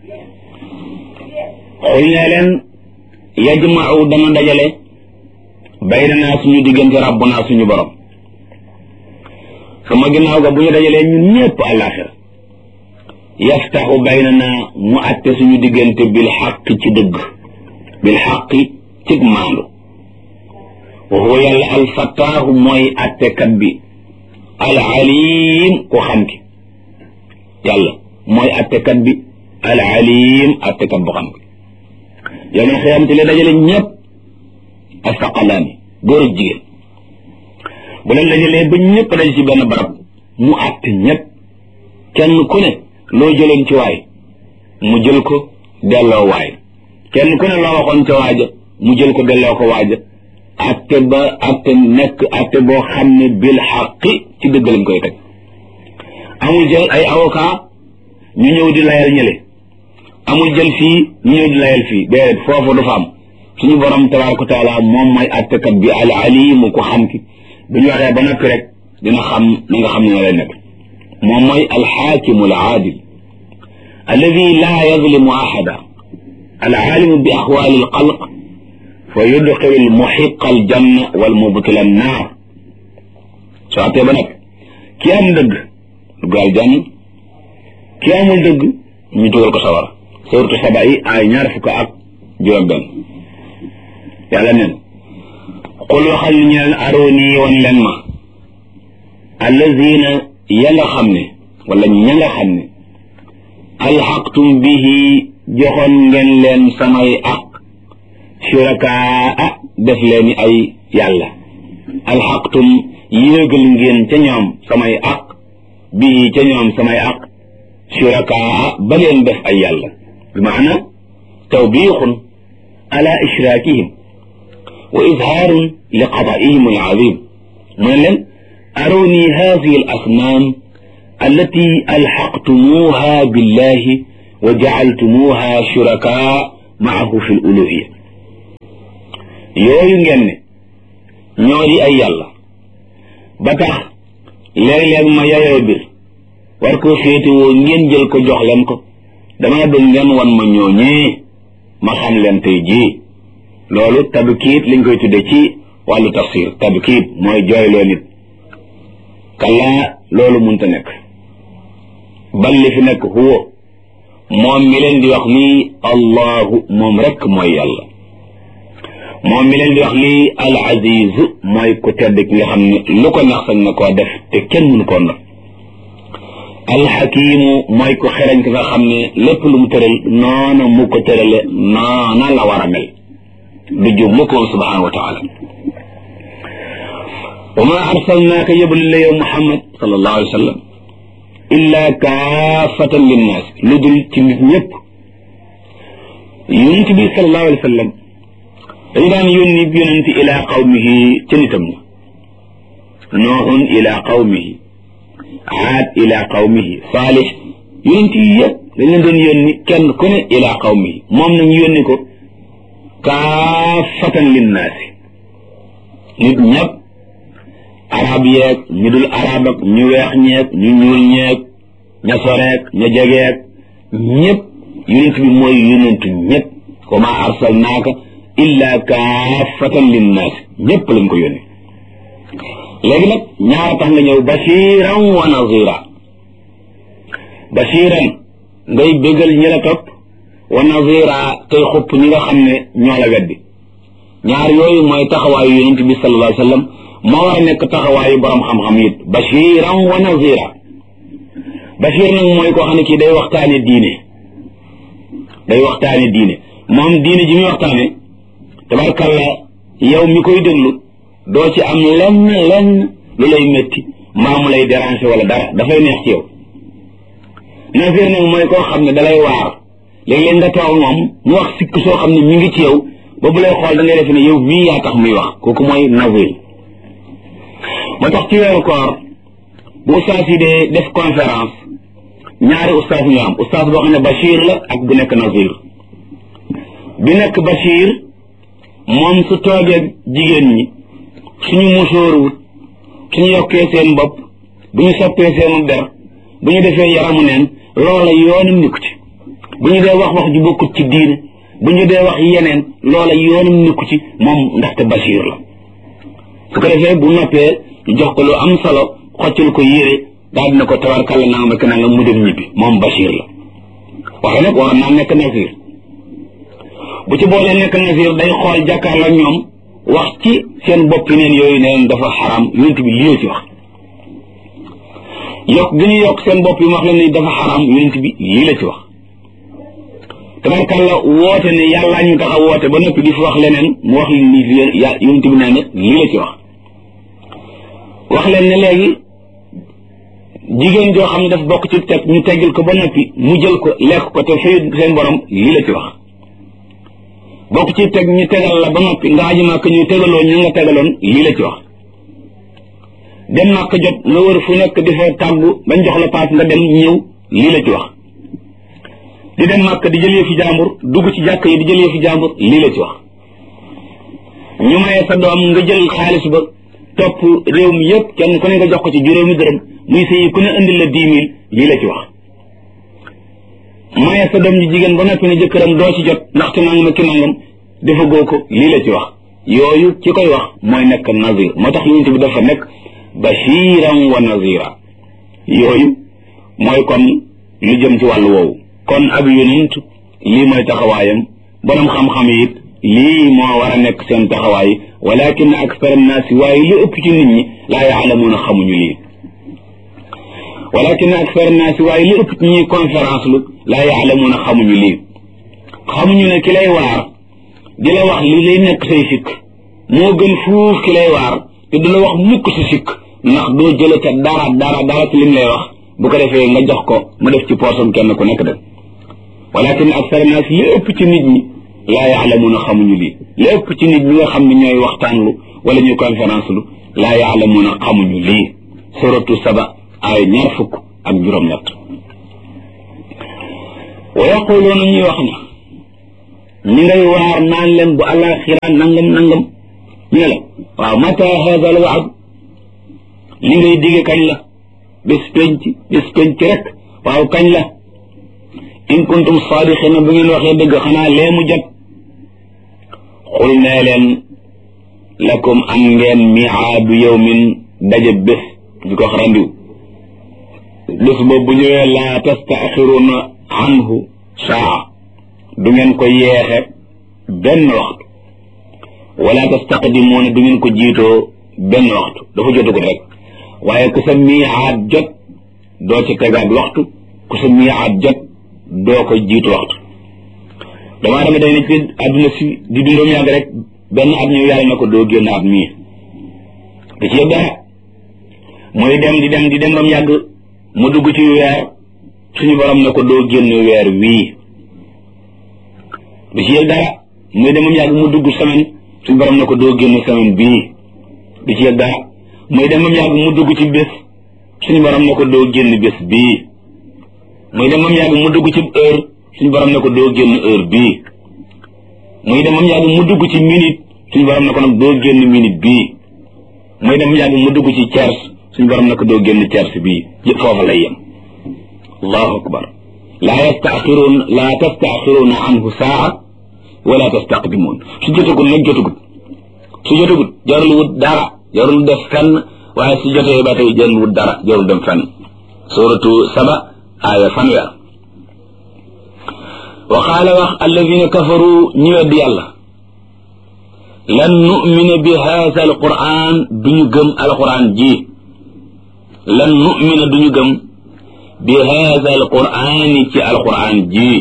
xul ne leen yajma'u dana dajale baynanaa suñu diggante rabbunaa suñu borom sama ginnaaw ga bu ñu dajalee ñun ñëpp àllaaxira yaftaxu baynanaa mu atte suñu diggante bil xaq ci dëgg bil xaq cig maandu wa huwa yàlla alfataahu mooy attekat bi al alim ku xam ki yàlla mooy attekat bi al alim attekat bu xam ki yow man xiyamte la dajale ñëpp astaqalaani góor ak jigéen bu leen dajalee ba ñëpp daje ci benn barab mu atte ñëpp kenn ku ne loo jëloon ci waay mu jël ko delloo waay kenn ku ne loo waxoon ca waaja mu jël ko delloo ko waaja atte ba atte nekk atte boo xam ne bil xaqi ci dëgg lañ koy teg amul jël ay avocat ñu ñëw di layal ñële amul jël fii ñu ñëw di layal fii déedéet foofu du fa am suñu borom tabaraka wa taala moom mooy attekat bi al alimu ko xam ki bu ñu waxee ba noppi rek dina xam na nga xam ne na lay nekk moom mooy alxaakimu al aadil alladi laa yazlimu ahada al alimu bi axwaali al xalq fa yudxilu al muxiqa al janna wal mubtila an naar soo attee ba nag ki am dëgg duggal jann ki amul dëgg ñu dugal ko sawar suuratu saba yi ay ñaar fukk ak juróom benn yàlla neen qul waxal ni ñeen arooni wan leen ma allazina ya nga xam ne wala ña nga xam ne alxaqtum bihi joxoon ngeen leen samay aq shurakaa def leeni ay yàlla alxaqtum yéegal ngeen ca ñoom samay aq bihi ca ñoom samay aq shurakaa ba leen def ay yàlla bi maana tawbiixun ala ishraakihim wa izhaarun li qadaa'ihim al-aziim mu ne leen arooni haadihi al-asnaam allati alxaqtumuha billahi wa jacaltumuha shurakaa maahu fi l uluhiya yooyu ngeen ne ñoo di ay yàlla ba tax léeg-léeg ma yayoo bir war koo féetewoo ngeen jël ko jox leen ko dama bëgg ngeen wan ma ñooñee ma xam leen tey jii loolu tabkiit liñ koy tudde ci wàllu tafsir tabkiit mooy jooyloo nit kallaa loolu munta nekk bal li fi nekk huwa moom mi leen di wax lii allahu moom rek mooy yàlla moom mi leen di wax lii al aziz mooy ku tedd ki nga xam ne lu ko neex sañ na koo def te kenn mënu koo not al hakimu mooy ku xereñ ki nga xam ne lépp lu mu tëral noona mu ko tërale noona la war a mel du jub mu ko subhanahu wa taala wa ma arsalnaaka yëbal la yow muhammad sallallahu alayhi wa sallam illa kaafatan linnaas lu dul ci nit ñëpp yonent bi sallallahu alayhi wa sallam dañu daan yónni yonent ila qawmihi ca nitam ña noohun ila qawmihi aad ila qawmihi saalih yonent yi yëpp dañ leen doon yónni kenn ku ne ila qawmihi moom nañu yónni ko kaafatan linnaasi nit ñëpp arab yeeg ñu dul arab ak ñu weex ñeeg ñu ñuul ñeeg ña soreeg ña jegeeg ñëpp yonent bi mooy yonentu ñëpp wa ma arsalnaaka illa kaafatan linnaas ñëpp lañ ko yónni léegi nag ñaar tax nga ñëw bashiran wa nazira bashiran ngay bégal ñi la topp wa nazira tey xupp ñi nga xam ne ñoo la weddi ñaar yooyu mooy taxawaayu yonent bi sallallahu alayhi wa sallam moo war a nekk taxawaayu borom xam-xam it bashiran wa nazira bashir nag mooy koo xam ne kii day waxtaane diine day waxtaane diine moom diine ji muy waxtaane tabarkalla yow mi koy déglu doo ci am lenn lenn lu lay métti mbaa mu lay déranger wala dara dafay neex ci yow nazir nag mooy koo xam ne dalay waar léeg-léeg nga toog moom mu wax sikk soo xam ne mi ngi ci yow ba bu lay xool da ngay defe ne yow mii yaa tax muy wax kooku mooy nazir moo tax ci weeru koor bu ustaas yi dee def conférence ñaari ustaas ñu am ustaas boo xam ne bashir la ak bu nekk nazir bi nekk bashir moom su toogee jigéen ñi suñu musóoruwut suñu yokkee seen bopp bu ñu soppee seenu der bu ñu defee yaramu neen loola yoonam nikku ci bu ñu dee wax wax ju bokkut ci diine bu ñu dee wax yeneen loola yoonam nikku ci moom ndaxte bashir la su ko defee bu noppee ñu jox ko lu am solo xoccal ko yére daal dina ko tabarkalla naa ma naa nga mu dem ñibbi moom bashir la waxe nag waroon naa nekk nazir bu ci boolee nekk nazir day xool jàkkaarloo ñoom wax ci seen bopp neen yooyu neen dafa xaram yonent bi lii ci wax yokk gi ñu yokk seen bopp yi wax leen ni dafa xaram yonent bi lii la ci wax tabarkalla woote ne yàllaa ñu tax a woote ba noppi di fi wax leneen mu wax leen ni yonent bi nee na lii la ci wax wax leen ne léegi jigéen joo xam ne daf bokk ci teg ñu teggil ko ba noppi mu jël ko lekk ko te fay seen borom lii la ci wax bokk ci teg ñu tegal la ba noppi nga aji màkk ñu tegaloo ñu nga tegaloon lii la ci wax dem màkk jot nga wër fu nekk di fa tàggu bañ jox la paas nga dem ñëw lii la ci wax di dem màkk di jëlee fi jàmbur dugg ci jàkk yi di jëlee fi jàmbur lii la ci wax ñu maye sa doom nga jël xaalis ba topp réew mi yëpp kenn ku ne nga jox ko ci juróomi dërëm muy sëyi ku ne indil la dix mille lii la ci wax maye sa doom ji jigéen ba noppi ne jëkkëram doo ci jot ndaxte nangam ak ki nangam dafa goo ko lii la ci wax yooyu ci koy wax mooy nekk nazir moo tax yonent bi dafa nekk bashiran wa nazira yooyu mooy kon lu jëm ci wàllu woowu kon ab yonent lii mooy taxawaayam borom xam-xam yi it lii moo war a nekk seen taxawaay walakin akthar annaasi waaye li ëpp ci nit ñi laa yaalamuuna xamuñu lii walakin akthar annaasi waaye li ëpp ci ñuy conférence lu laa yaalamuuna xamuñu lii xamuñu ne ki lay waar di la wax li lay nekk say sikk moo gën fuuf ki lay waar te du la wax mukk si sikk ndax doo jële ca dara dara dara ci lim lay wax bu ko defee nga jox ko mu def ci poosam kenn ku nekk de walakin akthar annaasi li ëpp ci nit ñi laa yaalamuuna xamuñu lii li ëpp ci nit ñi nga xam ne ñooy waxtaanlu wala ñuy conférence lu laa yaalamuuna xamuñu lii suratu saba ay ñaar fukk ak juróom-ñett wa yaquluuna ñuy wax ne ñi ngay waar naan leen bu àllaaxira nangam nangam ñu ne la waaw mata hada al waad li ngay dige kañ la bés penc bés penc rek waaw kañ la in kuntum saadiqina bu ngeen waxee dëgg xanaa lee mu jot xul nee leen lakum am ngeen miaadu yawmin daje bés ñu ko wax randiw bés boobu bu ñëwee laa tastaaxiruuna anhu saa du ngeen ko yeexe benn waxtu wala tastaqdimuuna du ngeen ko jiitoo benn waxtu dafa jotagul rek waaye ku sa miicaat jot doo ci tegaat waxtu ku sa miicaat jot doo ko jiitu waxtu damaa dama day ne ci àdduna si di dundoom yàgg rek benn at ñëw yàlla na ko doo génn at mii da ci yëg dara mooy dem di dem di dem bam yàgg mu dugg ci weer suñu borom ne ko doo génn weer wii da ci yëg dara muy dem bam yàgg mu dugg semaine suñu borom ne ko doo génn semaine bii da ci yëg dara muy dem bam yàgg mu dugg ci bés suñu borom ne ko doo génn bés bii muy dem bam yàgg mu dugg ci heure suñu borom ne ko doo génn heure bii muy dem bam yàgg mu dugg ci minute suñu borom ne ko nag doo génn minute bii muy dem bam yàgg mu dugg ci tiers suñu borom ne ko doo génn tiers bii yëpp foofa lay yem allahu akbar laa yastaaxiruun laa tastaaxiruuna anhu saa wala tastaqdimuun su jotagul nag jotagul su jotagul jarul wut dara jarul def fenn waaye su jotee ba tey jarul wut dara jarul dem fenn suratu saba aaya fanweer wa qaala wax alladina kafaru ñu weddi yàlla lan nu'mina bi haada alquran duñu gëm alquran ji lan nu'mina duñu gëm bi haada alquran ci alquran ji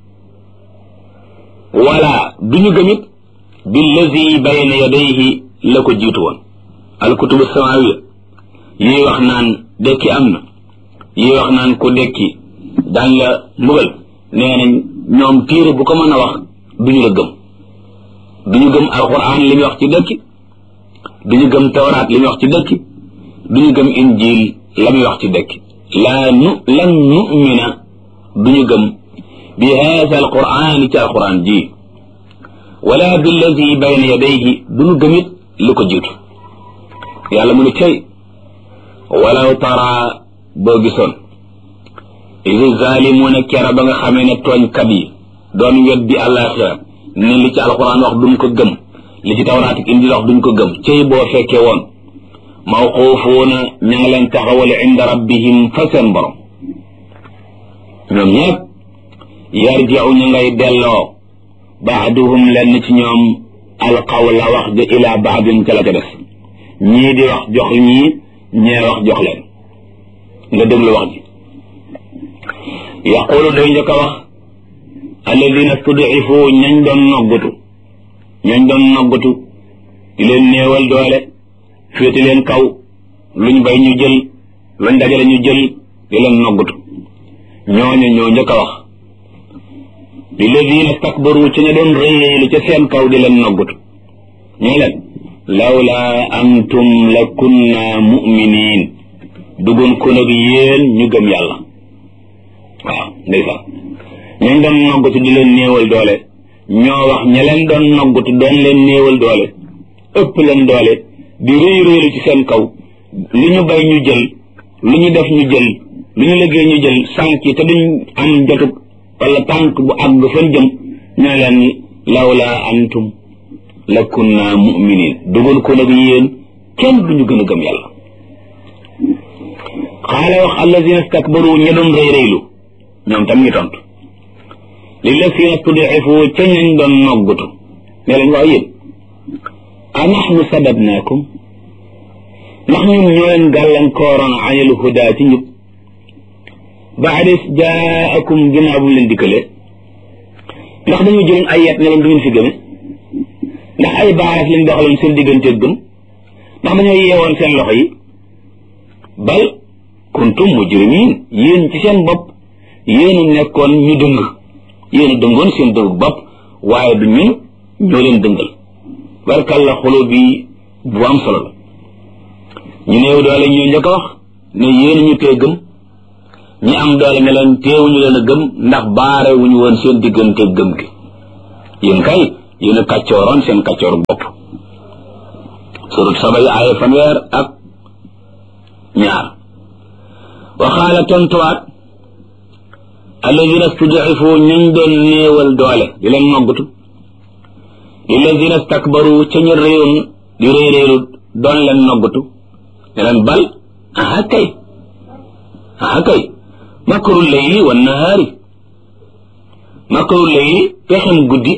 wala duñu gëmit billazi bayna yadayhi la ko jiitu woon alkutubu samawiya yi wax naan dekki am na yi wax naan ko dekki daan la mbugal nee nañ ñoom téere bu ko mën a wax duñu la gëm duñu gëm alquran li muy wax ci dekki duñu gëm tawraat li muy wax ci dekki duñu gëm injil la muy wax ci dekki laa nu lan nu'mina duñu gëm bi haada alquran ci alquran ji wala billazi bayna yadayhi duñu gëmit lu ko jiitu yàlla mu ne cay walaw tara boo gisoon isi zalimuuna kera ba nga xamee ne tooñkat yi doon weddi àllaaxira ne li ci alquran wax duñ ko gëm li ci tawraat ak injil wax duñ ko gëm cay boo fekkee woon mawquufuuna ña nga leen taxawale inda rabbihim fa seen borom ñoom ñëpp yarji'u ñu ngay delloo baaduhum lenn ci ñoom alqawla wax ja ila baadin ca la ca des ñii di wax jox ñii ñee wax jox leen nga déglu wax ji yaqulu day njëkk a wax alladina studifu ñañ doon noggutu ñañ doon noggutu di leen néewal doole féeti leen kaw luñ bay ñu jël luñ dajale ñu jël di leen noggutu ñooñu ñoo njëkk a wax lilladina stakbaru ci ña doon réyéelu ca seen kaw di leen noggutu ñoo leen lawla antum la kunna mu'minin dugoon ko nag yéen ñu gëm yàlla waaw ndeysaan ñañ doon noggutu di leen néewal doole ñoo wax ña leen doon noggutu doon leen néewal doole ëpp leen doole di réy réylu ci seen kaw lu ñu bay ñu jël lu ñu def ñu jël lu ñu liggéey ñu jël sànq te duñ am jotug wala tànk bu àgg fan jëm ñoo leen lawla antum la kunna mu'minin dugal ko nag yéen kenn duñu gën a gëm yàlla xaala wax alladina stakbaru ña doon rëy rëylu ñoom tam ñu tontu lilladina studifu ca ñañ doon noggutu ne leen waaw yéen a nahnu sababnaakum ndax ñun ñoo leen gàllankooroon anil huda ci njub baada jaakum ginnaaw bu mu leen dikkalee ndax dañu jëloon ay yet ne leen du ngeen fi gëme ndax ay baaraas lañ doxaloon seen digganteeg gëm ndax dañoo yeewoon seen loxo yi bal kuntum mujrimin yéen ci seen bopp yéen a nekkoon ñu dëng yéen a dëngoon seen dëgg bopp waaye du ñun ñoo leen dëngal barkalla xolo bi bu am solo la ñu néew doole ñoo njëkk a wax ne yéen ñu tee gëm ñi am doole ne leen teewuñu leen a gëm ndax baare wuñu woon seen diggante gëm gi yéen kay yéen a kàccooroon seen kàccooru bopp surut saba yi aaya fanweer ak ñaar waxaala tontuwaat alladina stud'ifu ñañ doon néewal doole di leen noggatu lilladina stakbaru ca ñu réewoon di réeréeru doon leen noggatu ne leen bal aha kay aha kay makru layli wa nahaari makru layli pexem guddi